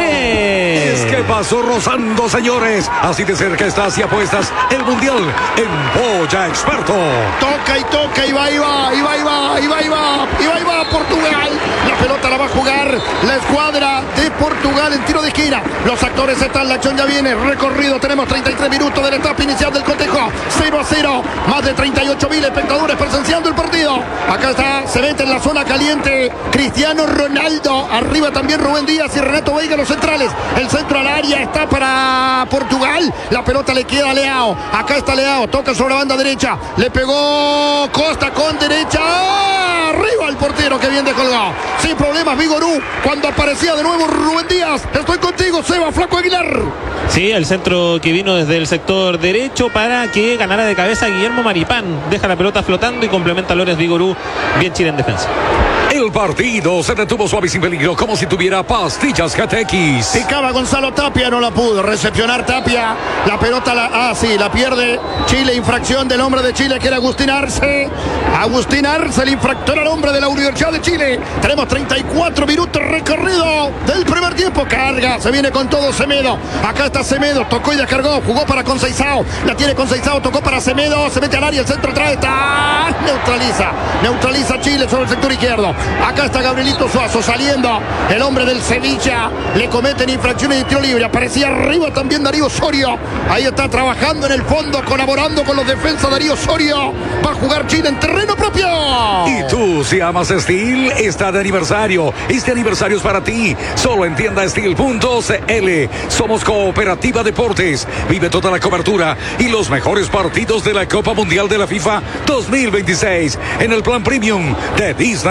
¡Tres! Es que pasó rozando, señores. Así de cerca estás y apuestas el Mundial en Polla Experto. Toca y toca y va y va, y va y va, y va y va, y va y va Portugal. La pelota la va a jugar la escuadra de Portugal en tiro de esquina. Los actores están, la acción ya viene. Recorrido, tenemos treinta y tres minutos de la etapa inicial del cotejo. cero a cero, más de treinta y ocho mil espectadores presenciando el partido. Acá está, se mete en la zona caliente Cristiano Ronaldo. Arriba también Rubén Díaz y Renato Veiga, los centrales. El centro al área está para Portugal. La pelota le queda a Leao. Acá está Leao, toca sobre la banda derecha. Le pegó Costa con derecha. ¡Ah! Arriba el portero, que bien descolgado. Sin problemas, Vigorú. Cuando aparecía de nuevo Rubén Díaz. Estoy contigo, Seba, Flaco Aguilar. Sí, el centro que vino desde el sector derecho para que ganara de cabeza Guillermo Maripán. Deja la pelota flotando y complementa a Lores Vigorú. Bien Chile en defensa. El partido se detuvo suave y sin peligro, como si tuviera pastillas G T X. Picaba Gonzalo Tapia, no la pudo recepcionar Tapia. La pelota, la, ah sí, la pierde Chile. Infracción del hombre de Chile, que era Agustín Arce. Agustín Arce, el infractor al hombre de la Universidad de Chile. Tenemos treinta y cuatro minutos recorrido del primer tiempo. Carga, se viene con todo Semedo. Acá está Semedo, tocó y descargó. Jugó para Conceizao. La tiene Conceizao, tocó para Semedo. Se mete al área, el centro trae, está. Neutraliza. Neutraliza Chile sobre el sector izquierdo. Acá está Gabrielito Suazo saliendo. El hombre del Sevilla. Le cometen infracciones de tiro libre. Aparecía arriba también Darío Osorio. Ahí está trabajando en el fondo, colaborando con los defensas. Darío Osorio. Va a jugar Chile en terreno propio. Y tú, si amas Steel, está de aniversario. Este aniversario es para ti. Solo en tienda steel punto c l. Somos Cooperativa Deportes. Vive toda la cobertura y los mejores partidos de la Copa Mundial de la FIFA dos mil veintiséis en el plan premium de Disney Plus.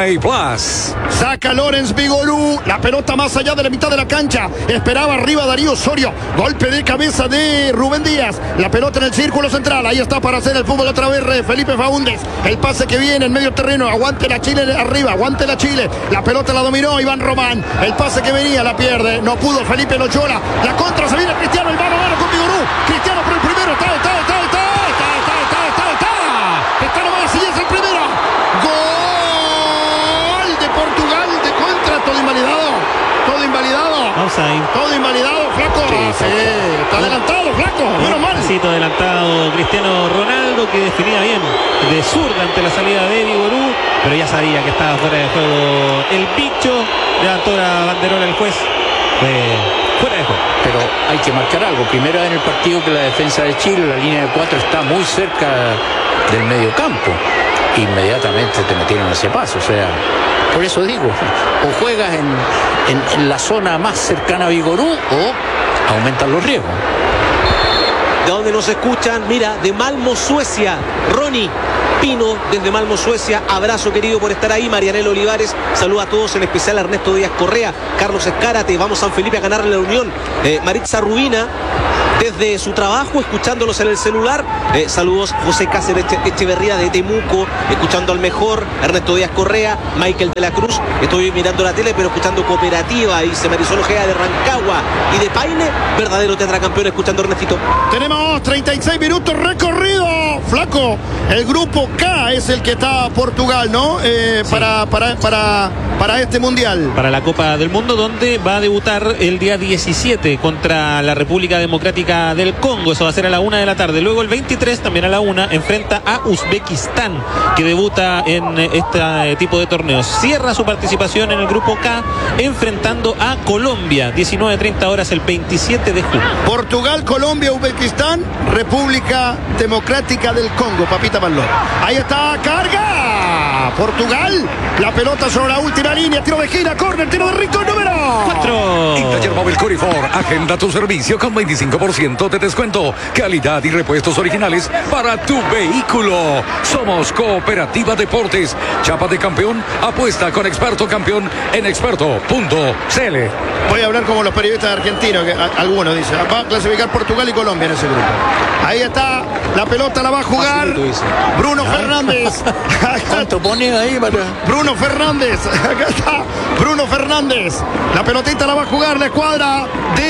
más. Saca Lorenz Vigorú, la pelota más allá de la mitad de la cancha. Esperaba arriba Darío Osorio. Golpe de cabeza de Rubén Díaz. La pelota en el círculo central. Ahí está para hacer el fútbol otra vez Felipe Faúndez. El pase que viene en medio terreno. Aguante la Chile arriba. Aguante la Chile. La pelota la dominó Iván Román. El pase que venía la pierde. No pudo Felipe Loyola. La contra se viene Cristiano. El mano a mano con Vigorú. Cristiano por el primero. Está, está, está, está. Está, está, está, está, está. Está nomás y es el primero. Gol de Portugal de contra. Todo invalidado. Todo invalidado. Outside. Todo invalidado, flaco. Sí, sí, está adelantado, flaco. Menos mal. Pasito adelantado Cristiano Ronaldo, que definía bien de zurda ante la salida de Vigorú, pero ya sabía que estaba fuera de juego el bicho. Levantó la banderola el juez. Fue fuera de juego. Pero hay que marcar algo. Primero en el partido que la defensa de Chile, la línea de cuatro, está muy cerca del medio campo. Inmediatamente te metieron ese paso. O sea, por eso digo, o juegas en, en, en la zona más cercana a Vigorú o aumentan los riesgos. De donde nos escuchan, mira, de Malmo, Suecia, Ronnie Pino desde Malmo, Suecia. Abrazo querido por estar ahí. Marianela Olivares, saluda a todos, en especial a Ernesto Díaz Correa, Carlos Escárate, vamos San Felipe a ganarle la Unión. eh, Maritza Rubina desde su trabajo, escuchándolos en el celular. Eh, saludos José Cáceres Eche, Echeverría de Temuco, escuchando al mejor. Ernesto Díaz Correa, Michael de la Cruz. Estoy mirando la tele, pero escuchando Cooperativa. Dice Marisol Ojea de Rancagua y de Paine. Verdadero tetracampeón, escuchando a Ernestito. Tenemos treinta y seis minutos recorrido, flaco. El grupo K es el que está Portugal, ¿no? Eh, sí. para, para, para, para este mundial. Para la Copa del Mundo, donde va a debutar el día diecisiete contra la República Democrática del Congo. Eso va a ser a la una de la tarde. Luego el veintitrés, también a la una, enfrenta a Uzbekistán, que debuta en este tipo de torneos. Cierra su participación en el grupo K enfrentando a Colombia, diecinueve treinta horas el veintisiete de junio. Portugal, Colombia, Uzbekistán, República Democrática del Congo. Papita Balón. Ahí está, carga. Portugal, la pelota sobre la última línea, tiro de esquina, córner, tiro de rico, número cuatro. En Taller Móvil Corifor, agenda tu servicio con veinticinco por ciento de descuento, calidad y repuestos originales para tu vehículo. Somos Cooperativa Deportes, chapa de campeón, apuesta con experto campeón en experto punto c l. Voy a hablar como los periodistas argentinos, que a, algunos dicen, va a clasificar Portugal y Colombia en ese grupo. Ahí está, la pelota la va a jugar Bruno Fernández. ¿Cuánto pone ahí para...? Bruno Fernández, acá está Bruno Fernández. La pelotita la va a jugar la escuadra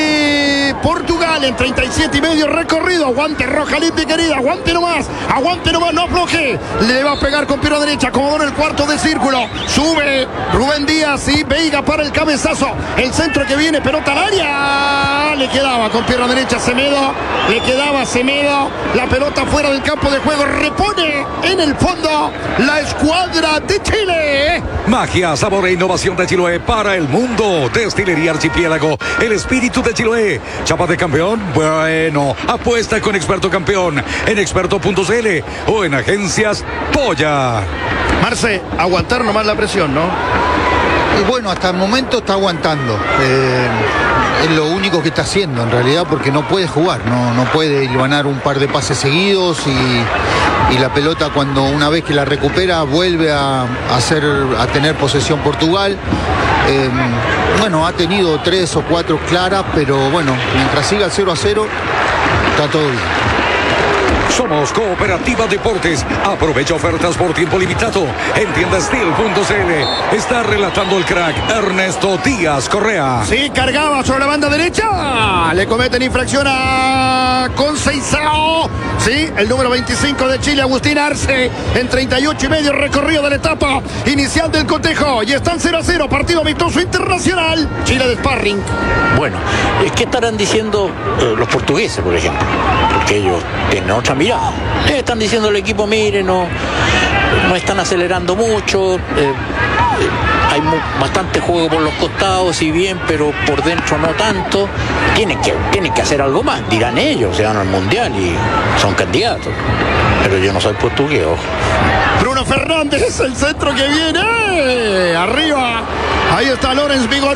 de Portugal en treinta y siete y medio recorrido. Aguante Roja Linde, querida, aguante nomás, aguante nomás, no afloje. Le va a pegar con pierna derecha, acomodó en el cuarto de círculo. Sube Rubén Díaz y Veiga para el cabezazo. El centro que viene, pelota al área. Le quedaba con pierna derecha Semedo, le quedaba Semedo. La pelota fuera del campo de juego, repone en el fondo la escuadra de Chile. Magia, sabor e innovación de Chiloé para el mundo. Destilería Archipiélago, el espíritu de Chiloé. Chapa de campeón, bueno, apuesta con experto campeón en experto punto c l o en agencias Polla. Marce, aguantar nomás la presión, ¿no? Y bueno, hasta el momento está aguantando. Eh, es lo único que está haciendo en realidad, porque no puede jugar, no, no puede ganar un par de pases seguidos y, y la pelota, cuando una vez que la recupera, vuelve a, a, hacer, a tener posesión Portugal. Eh, bueno, ha tenido tres o cuatro claras, pero bueno, mientras siga el cero a cero, está todo bien. Somos Cooperativa Deportes. Aprovecha ofertas por tiempo limitado en tienda steel punto c l. Está relatando el crack Ernesto Díaz Correa. Sí, cargaba sobre la banda derecha. Le cometen infracción a Conceição. Sí, el número veinticinco de Chile, Agustín Arce, en treinta y ocho y medio recorrido de la etapa inicial del cotejo. Y están cero a cero, partido amistoso internacional. Chile de sparring. Bueno, ¿qué estarán diciendo eh, los portugueses, por ejemplo? Porque ellos tienen otra mirada. Le están diciendo al equipo, mire, no, no están acelerando mucho. Eh, eh, hay mu- bastante juego por los costados, si bien, pero por dentro no tanto. Tienen que, tienen que hacer algo más, dirán ellos, se van al mundial y son candidatos. Pero yo no soy portugués, ojo. Bruno Fernández, el centro que viene. Arriba. Ahí está Lorenz Vigorú.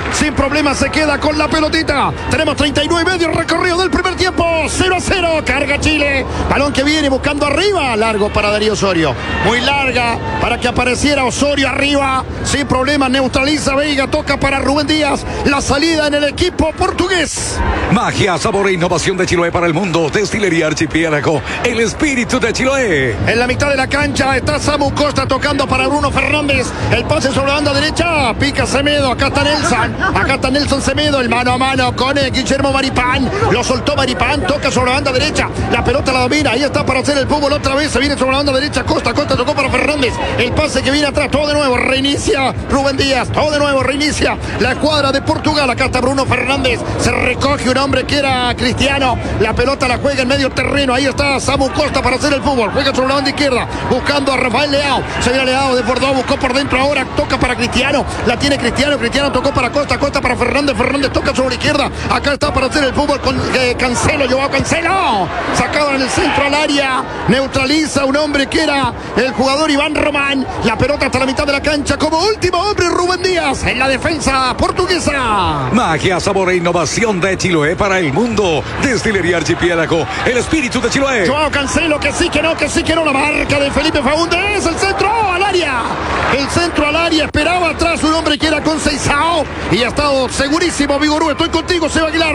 sin problema se queda con la pelotita. Tenemos treinta y nueve y medio recorrido del primer tiempo. cero a cero, carga Chile. Balón que viene buscando arriba, largo para Darío Osorio. Muy larga para que apareciera Osorio arriba. Sin problema, neutraliza Veiga, toca para Rubén Díaz. La salida en el equipo portugués. Magia, sabor e innovación de Chiloé para el mundo. Destilería Archipiélago, el espíritu de Chiloé. En la mitad de la cancha está Samu Costa tocando para Bruno Fernández. El pase sobre la banda derecha. Pica Semedo. Acá está Nelson. Acá está Nelson Semedo. El mano a mano con el Guillermo Maripán. Lo soltó Maripán. Toca sobre la banda derecha. La pelota la domina. Ahí está para hacer el fútbol otra vez. Se viene sobre la banda derecha. Costa. Costa tocó para Fernández. El pase que viene atrás. Todo de nuevo. Reinicia Rubén Díaz. Todo de nuevo. Reinicia la escuadra de Portugal. Acá está Bruno Fernández. Se recoge un hombre que era Cristiano. La pelota la juega en medio terreno. Ahí está Samu Costa para hacer el fútbol. Juega sobre la banda izquierda. Buscando a Rafael Leao. Se viene Leao de Bordeaux. Buscó por dentro ahora. Toca para Cristiano. La tiene Cristiano. Cristiano tocó para Costa. Costa para Fernández. Fernández toca sobre la izquierda. Acá está para hacer el fútbol con eh, Cancelo. Joao Cancelo. Sacado en el centro al área. Neutraliza un hombre que era el jugador Iván Román. La pelota hasta la mitad de la cancha. Como último hombre Rubén Díaz en la defensa portuguesa. Magia, sabor e innovación de Chiloé para el mundo. Destilería Archipiélago, el espíritu de Chiloé. Joao Cancelo, que sí, que no, que sí, que no. La marca de Felipe Faúndez. El centro al área. El centro al área. Esperaba atrás un hombre que era Conceição. Y ha estado segurísimo Vigorú. Estoy contigo, Seba Aguilar.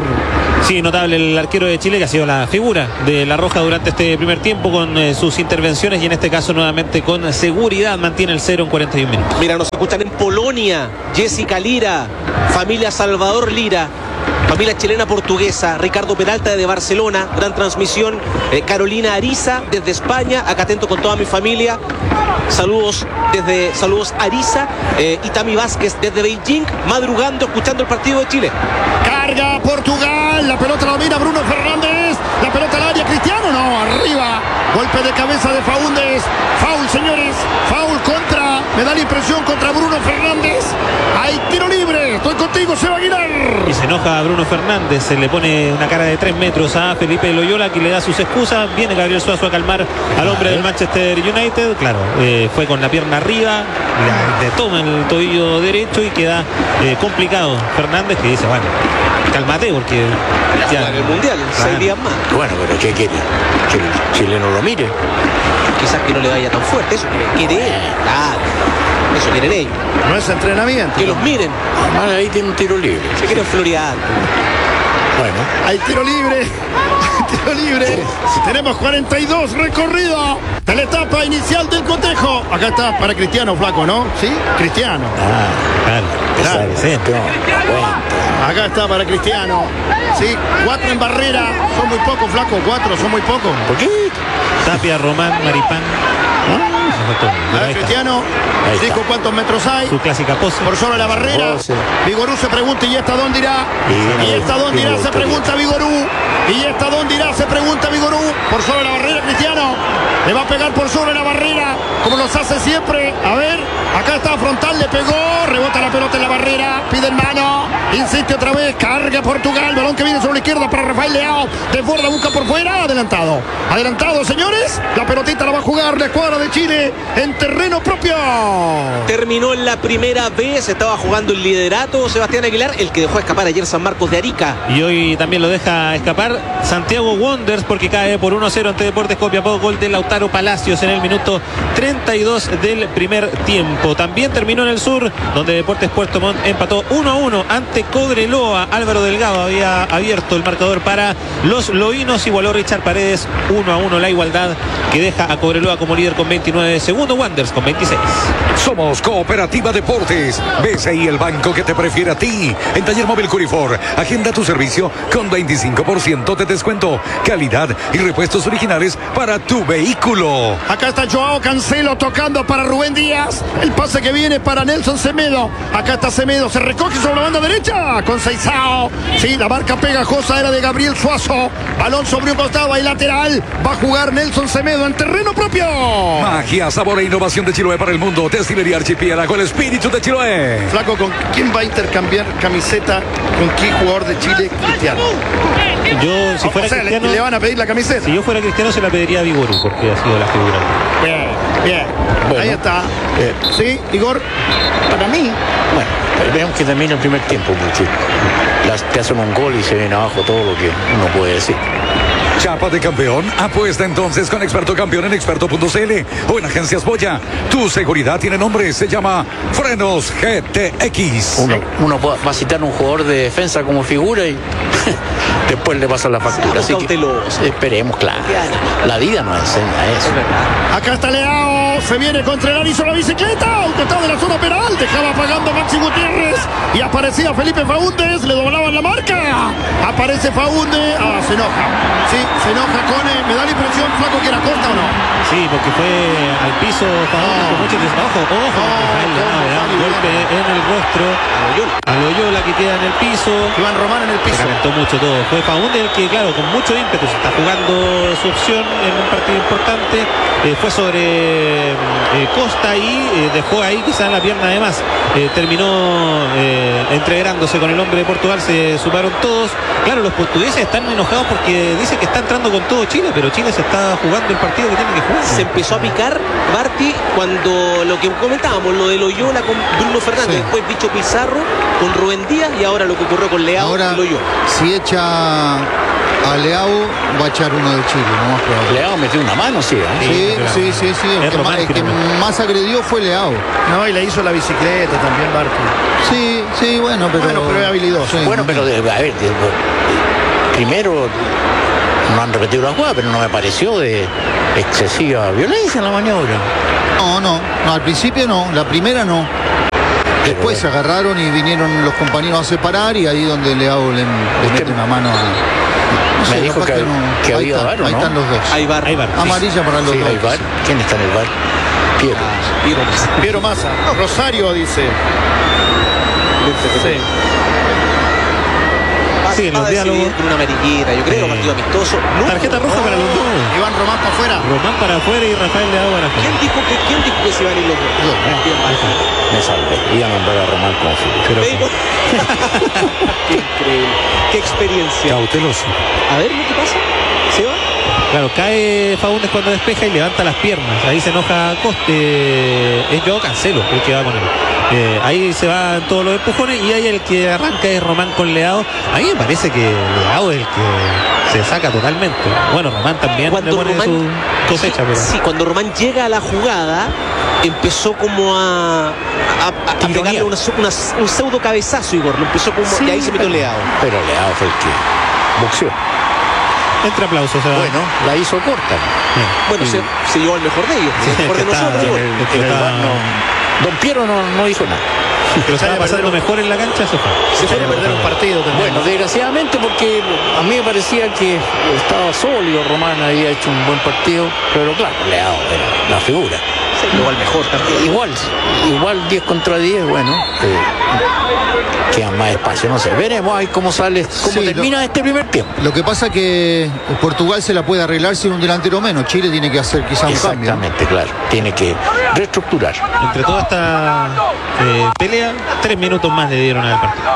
Sí, notable el arquero de Chile, que ha sido la figura de La Roja durante este primer tiempo con eh, sus intervenciones y en este caso nuevamente con seguridad mantiene el cero en cuarenta y un minutos. Mira, nos escuchan en Polonia, Jessica Lira, familia Salvador Lira, familia chilena portuguesa, Ricardo Peralta de Barcelona, gran transmisión, eh, Carolina Ariza desde España, acá atento con toda mi familia, saludos desde, saludos Ariza, eh, y Tami Vázquez desde Beijing, madrugando, escuchando el partido de Chile. Carga Portugal, la pelota la domina Bruno Fernández, la pelota al área, Cristiano, no, arriba, golpe de cabeza de Faúndez, foul señores, foul contra, me da la impresión contra Bruno Fernández, hay tiro libre, estoy contigo, Seba Aguilar. Y se enoja a Bruno Fernández, se le pone una cara de tres metros a Felipe Loyola, que le da sus excusas, viene Gabriel Suazo a calmar al hombre del Manchester United, claro, eh, fue con la pierna arriba, le, le toma el tobillo derecho y queda eh, complicado Fernández, que dice, bueno, cálmate porque ya en el mundial, claro. seis días más. Bueno, pero ¿qué quiere? Que el chileno lo mire. Quizás que no le vaya tan fuerte, eso quiere él. Claro, eso quieren ellos. No es entrenamiento. Que los miren, Ah, ahí tiene un tiro libre. se quieren florear. Bueno, Hay tiro libre, tiro libre. Tenemos cuarenta y dos recorrido de la etapa inicial del cotejo. Acá está para Cristiano, flaco, ¿no? ¿Sí? Cristiano. ah, claro, Claro. sí, sí. Acá está para Cristiano. Sí, cuatro en barrera. Son muy pocos, flaco. Cuatro, son muy pocos. ¿por qué? Tapia, Román, Maripán. Me faltó. A ver, Ahí está. Cristiano. Ahí está. Dijo cuántos metros hay. Su clásica pose. Por sobre la barrera. doce. Vigorú se pregunta, ¿y esta dónde irá? Y ¿Y esta dónde irá? Se Vigorú. pregunta Vigorú. ¿Y esta dónde irá? Se pregunta Vigorú. Por sobre la barrera, Cristiano. Le va a pegar por sobre la barrera, como los hace siempre. A ver, acá está frontal, le pegó. Rebota la pelota en la barrera. Pide mano. Insiste otra vez. Carga Portugal. Balón que viene sobre la izquierda para Rafael Leao. Desborda, busca por fuera. Adelantado. Adelantado, señores. La pelotita la va a jugar la escuadra de Chile en terreno propio. Terminó en la primera vez, estaba jugando el liderato Sebastián Aguilar, el que dejó escapar ayer San Marcos de Arica. Y hoy también lo deja escapar Santiago Wanderers porque cae por uno a cero ante Deportes Copiapó, gol de Lautaro Palacios en el minuto treinta y dos del primer tiempo. También terminó en el sur, donde Deportes Puerto Montt empató uno a uno ante Cobreloa. Álvaro Delgado había abierto el marcador para los loínos, igualó Richard Paredes uno a uno, la igualdad que deja a Cobreloa como líder con veintinueve, segundo Wanderers con veintiséis. Somos Cooperativa Deportes. B C I, el banco que te prefiere a ti. En Taller Móvil Curifor, agenda tu servicio con veinticinco por ciento de descuento. Calidad y repuestos originales para tu vehículo. Acá está Joao Cancelo tocando para Rubén Díaz. El pase que viene para Nelson Semedo. Acá está Semedo, se recoge sobre la banda derecha. Conceição. Sí, la marca pegajosa era de Gabriel Suazo. Balón sobre un costado y lateral. Va a jugar Nelson Semedo en terreno propio. Magia, sabor e innovación de Chiloé para el mundo. Destilería Archipiélago, el espíritu de Chiloé. Flaco, ¿con quién va a intercambiar camiseta? ¿Con qué jugador de Chile? Cristiano. Yo, si fuera O sea, le, Cristiano, le van a pedir la camiseta. si yo fuera Cristiano se la pediría a Vigorú porque ha sido la figura. Bien. Bien, Bueno. ahí está. Eh, Sí, Igor. Para mí, bueno, veamos que termine el primer tiempo, porque las, te hacen un gol y se ven abajo todo lo que uno puede decir. Chapa de campeón. Apuesta entonces con Experto Campeón en experto punto c l o en Agencias Boya. Tu seguridad tiene nombre, se llama Frenos G T X. Uno, uno va va a citar a un jugador de defensa como figura y después le pasa la factura. Así que Cauteloso. esperemos, claro. La vida nos enseña eso. Acá está Leao, se viene Contreras, hizo la bicicleta, un costado de la zona penal, dejaba pagando Maxi Gutiérrez y aparecía Felipe Faúndez, le doblaban la marca, aparece Faúndez, ah, se enoja, sí, se enoja Cone, me da la impresión, Flaco, que era corta o no. Sí, porque fue al piso Faúndez con mucho desbajo. Ojo, ojo, Rafael Leao le da un golpe en el rostro a Loyola que queda en el piso. Iván Román en el Se piso. calentó mucho todo. Fue Faúndez el que, claro, con mucho ímpetu se está jugando su opción en un partido importante. Eh, fue sobre eh, Costa y eh, dejó ahí quizás la pierna de más. Eh, terminó eh, entreverándose con el hombre de Portugal. Se sumaron todos. Claro, los portugueses están enojados porque dicen que está entrando con todo Chile, pero Chile se está jugando el partido que tiene que jugar. Se empezó a picar Barty cuando lo que comentábamos, lo de Loyola con Bruno Fernández, Sí. después Bicho Pizarro con Rubén Díaz y ahora lo que ocurrió con Leao Ahora, y Loyola. si echa a Leao, va a echar uno de Chile, no más probable. Leao metió una mano, sí. ¿eh? Sí, pero- sí, sí, sí. El Es que, más, Román, el que creo. más agredió fue Leao. No, y le hizo la bicicleta también, Barco. Sí, sí, bueno, pero. Bueno, pero es habilidoso. Sí. Bueno, pero de- a ver, de- primero no han repetido la jugada, pero no me pareció de excesiva violencia en la maniobra. No, no, no, al principio no, la primera no. Después se agarraron y vinieron los compañeros a separar y ahí donde Leao le, le mete una mano a. no Me sé, dijo capaz que- no. que Ahí había están, VAR, ¿o ahí no? están los dos. Ahí va. Ahí va. Amarilla para los Sí, dos. hay VAR. ¿Quién está en el VAR? Piero. Piero Massa. Piero Massa. Rosario dice. Sí. Sí, en Va los a decidir diálogos. con una amarillita, yo creo, Sí. partido amistoso. No, Tarjeta roja para los dos. Iván Román para afuera. Román para afuera y Rafael Leao para afuera. ¿Quién dijo que, quién dijo que se iban a ir los dos? Yo. Bien, vale. Me salvé. Iba a mandar a Román con fútbol. Pero Ve, igual. Qué increíble. Qué experiencia. Cauteloso. A ver, ¿qué pasa? ¿Se va? claro, cae Faúndez cuando despeja y levanta las piernas. Ahí se enoja Coste. Es Joao Cancelo el que va con él. Eh, ahí se van todos los empujones y ahí el que arranca es Román con Leao. A mí me parece que Leao es el que se saca totalmente. Bueno, Román también le pone su cosecha, pero sí, cuando Román llega a la jugada, empezó como a, a, a- a Tironear. pegarle una, una- un pseudo cabezazo, Igor. Lo empezó como. y ahí se metió Leao. Pero Leao fue el que boxeó. entre aplausos se va. Bueno, la hizo corta. Bueno, se, se llevó al mejor de ellos, Sí, el mejor de que está- nosotros. en Igor. el- En el está- VAR no- Don Piero no, no dijo nada. pero estaba Vaya a pasando perder un- mejor en la cancha, se fue. Se fue a perder un partido también. Bueno, desgraciadamente porque a mí me parecía que estaba sólido, Román había hecho un buen partido, pero claro, Leao era la figura. Se llevó al mejor también. Igual, igual diez contra diez, bueno, eh, queda más espacio, no sé, veremos ahí cómo sale, cómo Sí, termina lo- este primer tiempo. Lo que pasa que Portugal se la puede arreglar sin un delantero menos. Chile tiene que hacer quizá un cambio. Exactamente, claro, tiene que reestructurar. Entre toda esta eh, pelea, tres minutos más le dieron al partido.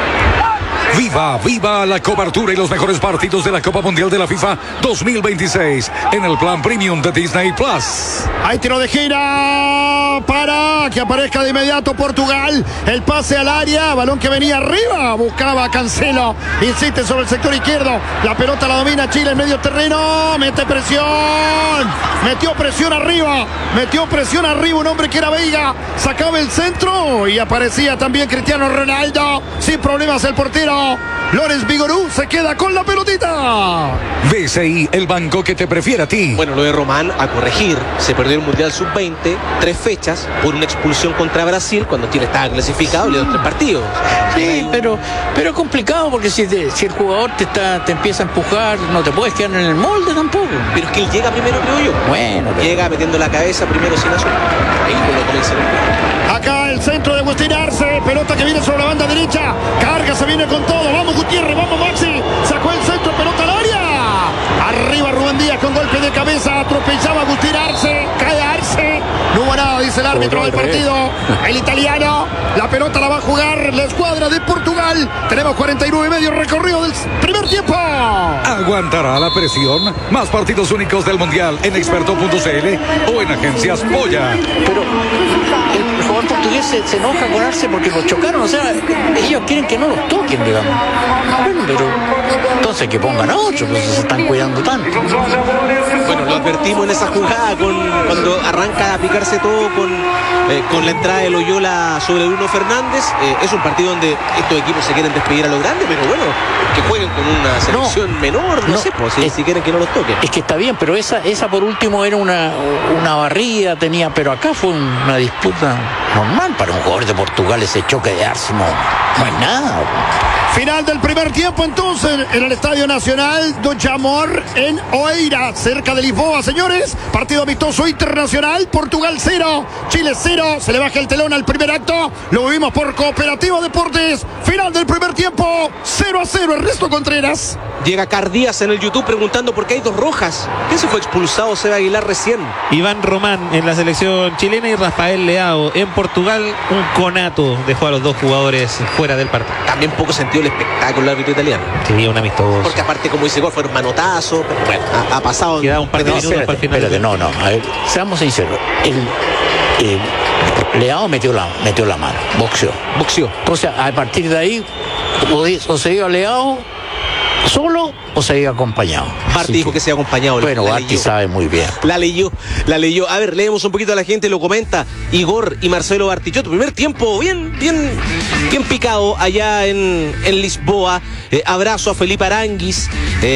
Viva, viva la cobertura y los mejores partidos de la Copa Mundial de la FIFA dos mil veintiséis en el plan premium de Disney Plus. Hay tiro de gira para que aparezca de inmediato Portugal. El pase al área, balón que venía arriba, buscaba Cancelo, insiste sobre el sector izquierdo. La pelota la domina Chile en medio terreno, mete presión, metió presión arriba, metió presión arriba un hombre que era Veiga, sacaba el centro y aparecía también Cristiano Ronaldo. Sin problemas el portero Lorenz Vigorú se queda con la pelotita. B C I, el banco que te prefiere a ti. Bueno, lo de Román a corregir. Se perdió el Mundial sub veinte, tres fechas, por una expulsión contra Brasil, cuando Chile estaba clasificado, le dio tres partidos. Sí, pero, pero es complicado porque si, te- si el jugador te, está, te empieza a empujar, no te puedes quedar en el molde tampoco. Pero es que él llega primero, creo yo. Bueno, pero- Llega metiendo la cabeza primero sin azul. Ahí lo comienza a Acá el centro de Agustín Arce, pelota que viene sobre la banda derecha, carga, se viene con todo, vamos Gutiérrez, vamos Maxi, sacó el centro, pelota al área, arriba Rubén Díaz con golpe de cabeza, atropellaba a Agustín Arce, cae Arce, no hubo nada, dice el árbitro del partido, el italiano. La pelota la va a jugar la escuadra de Portugal. Tenemos cuarenta y nueve y medio recorrido del primer tiempo. ¿Aguantará la presión? Más partidos únicos del Mundial en experto punto c l o en Agencias Polla. Pero el jugador portugués se, se enoja con Arce porque los chocaron. O sea, ellos quieren que no los toquen, digamos. Bueno, pero entonces que pongan a otro, pues se están cuidando tanto. Bueno, lo advertimos en esa jugada con, cuando arranca a picarse todo con, eh, con la entrada de Loyola sobre Bruno Fernández. Eh, es un partido donde estos equipos se quieren despedir a lo grande, pero bueno, que jueguen con una selección no, menor, no, no sé, pues, si, es, si quieren que no los toquen. Es que está bien, pero esa, esa por último era una, una barrida, tenía, pero acá fue una disputa normal para un jugador de Portugal. Ese choque de Arce no, no es nada. Final del primer tiempo entonces en el Estadio Nacional do Jamor en Oeiras, cerca de Lisboa, señores. Partido amistoso internacional. Portugal cero, Chile cero. Se le baja el telón al primer acto. Lo vivimos por Cooperativa Deportes. Final del primer tiempo, cero a cero. Ernesto Contreras. Llega Cardías en el YouTube preguntando por qué hay dos rojas. ¿Quién se fue expulsado? Seba Aguilar recién. Iván Román en la selección chilena y Rafael Leao en Portugal. Un conato dejó a los dos jugadores fuera del partido. También poco sentido el espectáculo del árbitro italiano. Sí, un amistoso. Porque aparte, como dice Gol, fueron manotazos. Pero bueno, ha, ha pasado. Queda un par de no, minutos espérate, para el final. Espérate, no, no. A ver, seamos sinceros. El, el Leao metió la, metió la mano, boxeó. Boxeó. Entonces, a partir de ahí, o, o se iba Leao solo o se iba acompañado. Barty dijo que se iba acompañado. Bueno, Barty sabe muy bien. La leyó, la leyó. A ver, leemos un poquito a la gente, lo comenta Igor y Marcelo Bartichotto. Primer tiempo bien, bien, bien picado allá en, en Lisboa. Eh, abrazo a Felipe Aranguis,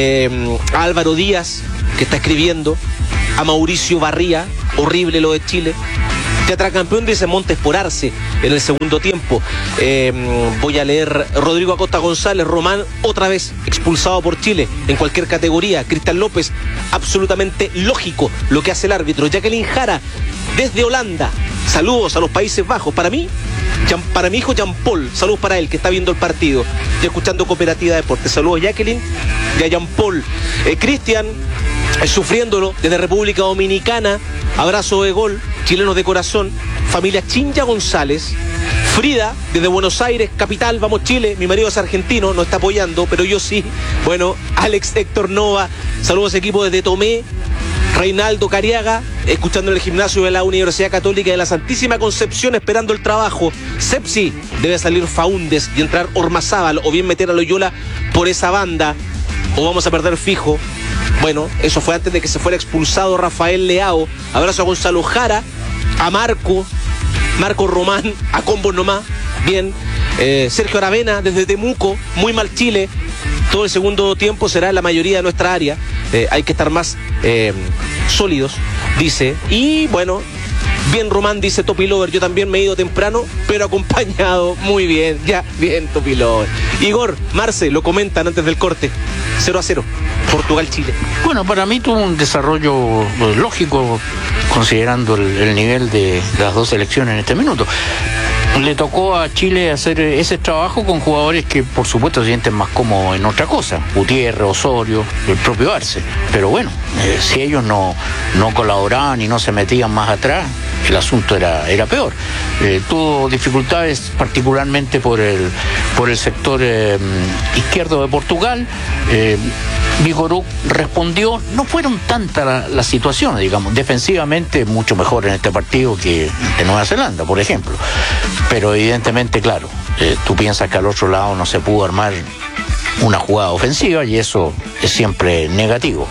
eh, a Álvaro Díaz, que está escribiendo, a Mauricio Barría, horrible lo de Chile. Teatracampeón dice Montes por Arce en el segundo tiempo. Eh, voy a leer Rodrigo Acosta González, Román, otra vez expulsado por Chile en cualquier categoría. Cristian López, absolutamente lógico lo que hace el árbitro. Jacqueline Jara, desde Holanda, saludos a los Países Bajos. Para mí, para mi hijo Jean Paul, saludos para él que está viendo el partido y escuchando Cooperativa Deportes. Saludos a Jacqueline y a Jean Paul. Eh, Cristian, eh, sufriéndolo desde República Dominicana. Abrazo de Gol, chilenos de corazón. Familia Chincha González. Frida, desde Buenos Aires, capital, vamos Chile. Mi marido es argentino, no está apoyando, pero yo sí. Bueno, Alex Héctor Nova, saludos equipo desde Tomé. Reinaldo Cariaga, escuchando en el gimnasio de la Universidad Católica de la Santísima Concepción, esperando el trabajo. Sepsi, debe salir Faúndes y entrar Ormazábal, o bien meter a Loyola por esa banda, o vamos a perder fijo. Bueno, eso fue antes de que se fuera expulsado Rafael Leao. Abrazo a Gonzalo Jara, a Marco, Marco Román, a Combo nomás, bien. Eh, Sergio Aravena desde Temuco, muy mal Chile. Todo el segundo tiempo será en la mayoría de nuestra área. Eh, hay que estar más eh, sólidos, dice. Y bueno, bien Román, dice Topi Lover. Yo también me he ido temprano, pero acompañado. Muy bien, ya, bien Topi Lover. Igor, Marce, lo comentan antes del corte. cero a cero, Portugal-Chile. Bueno, para mí tuvo un desarrollo lógico, considerando el, el nivel de las dos selecciones en este minuto. Le tocó a Chile hacer ese trabajo con jugadores que por supuesto se sienten más cómodos en otra cosa, Gutiérrez, Osorio, el propio Arce, pero bueno, eh, si ellos no, no colaboraban y no se metían más atrás, el asunto era, era peor. Eh, tuvo dificultades particularmente por el, por el sector eh, izquierdo de Portugal. eh, Vigoruk respondió, no fueron tantas las la situaciones, digamos, defensivamente mucho mejor en este partido que de Nueva Zelanda, por ejemplo, pero evidentemente, claro, eh, tú piensas que al otro lado no se pudo armar una jugada ofensiva y eso es siempre negativo.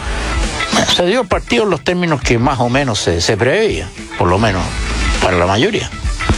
Se dio el partido en los términos que más o menos se, se preveía, por lo menos para la mayoría.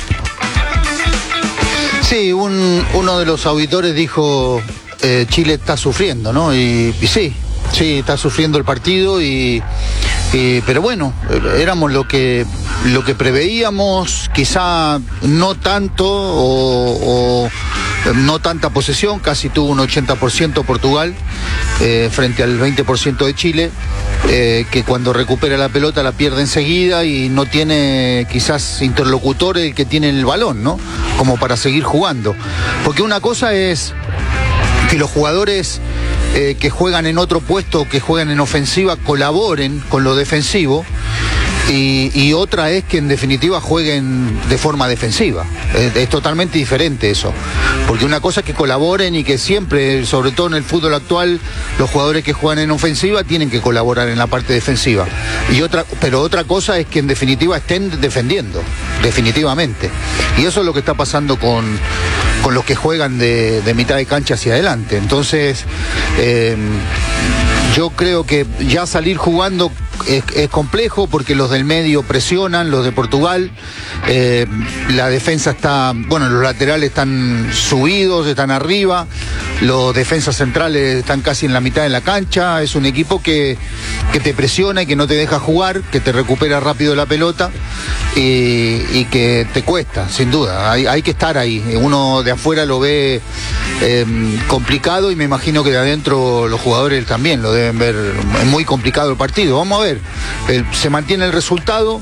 Sí, un, uno de los auditores dijo... Eh, Chile está sufriendo, ¿no? Y, y sí, sí, está sufriendo el partido y, y pero bueno, éramos lo que lo que preveíamos, quizá no tanto o, o no tanta posesión, casi tuvo un ochenta por ciento Portugal eh, frente al veinte por ciento de Chile, eh, que cuando recupera la pelota la pierde enseguida y no tiene quizás interlocutores el que tiene el balón, ¿no? Como para seguir jugando, porque una cosa es que los jugadores eh, que juegan en otro puesto, que juegan en ofensiva, colaboren con lo defensivo. Y, y otra es que en definitiva jueguen de forma defensiva. Es, es totalmente diferente eso. Porque una cosa es que colaboren y que siempre, sobre todo en el fútbol actual, los jugadores que juegan en ofensiva tienen que colaborar en la parte defensiva. Y otra, pero otra cosa es que en definitiva estén defendiendo, definitivamente. Y eso es lo que está pasando con, con los que juegan de, de mitad de cancha hacia adelante. Entonces, eh, yo creo que ya salir jugando es, es complejo porque los del medio presionan, los de Portugal, eh, la defensa está, bueno, los laterales están subidos, están arriba, los defensas centrales están casi en la mitad de la cancha. Es un equipo que, que te presiona y que no te deja jugar, que te recupera rápido la pelota y, y que te cuesta, sin duda. Hay, hay que estar ahí. Uno de afuera lo ve eh, complicado y me imagino que de adentro los jugadores también lo deben ver. Es muy complicado el partido. Vamos a ver, el, se mantiene el resultado.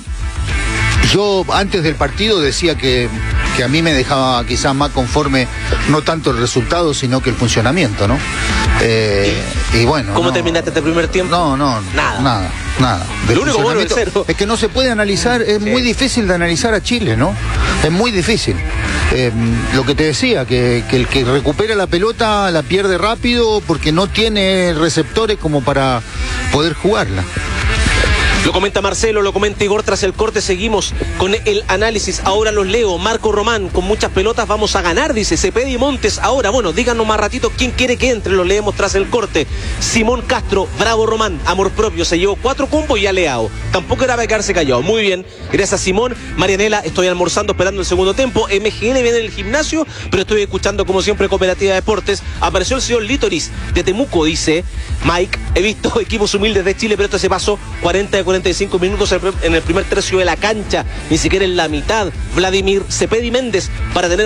Yo antes del partido decía que, que a mí me dejaba quizás más conforme no tanto el resultado sino que el funcionamiento, ¿no? Eh, y bueno. ¿Cómo no, terminaste este primer tiempo? No, no, nada. Nada, nada. Lo único bueno es cero. Es que no se puede analizar, es sí. muy difícil de analizar a Chile, ¿no? Es muy difícil. Eh, lo que te decía, que, que el que recupera la pelota la pierde rápido porque no tiene receptores como para poder jugarla. Lo comenta Marcelo, lo comenta Igor. Tras el corte seguimos con el análisis. Ahora los leo. Marco Román, con muchas pelotas vamos a ganar, dice Cepeda y Montes. Ahora, bueno, díganos más ratito quién quiere que entre. Lo leemos tras el corte. Simón Castro, bravo Román, amor propio. Se llevó cuatro combos y aleado. Tampoco era para quedarse callado. Muy bien, gracias Simón. Marianela, estoy almorzando esperando el segundo tiempo. M G L viene en el gimnasio, pero estoy escuchando como siempre Cooperativa de Deportes. Apareció el señor Litoris de Temuco, dice Mike. He visto equipos humildes de Chile, pero esto se pasó cuarenta de cuarenta y cinco minutos en el primer tercio de la cancha, ni siquiera en la mitad. Vladimir Cepeda y Méndez para tener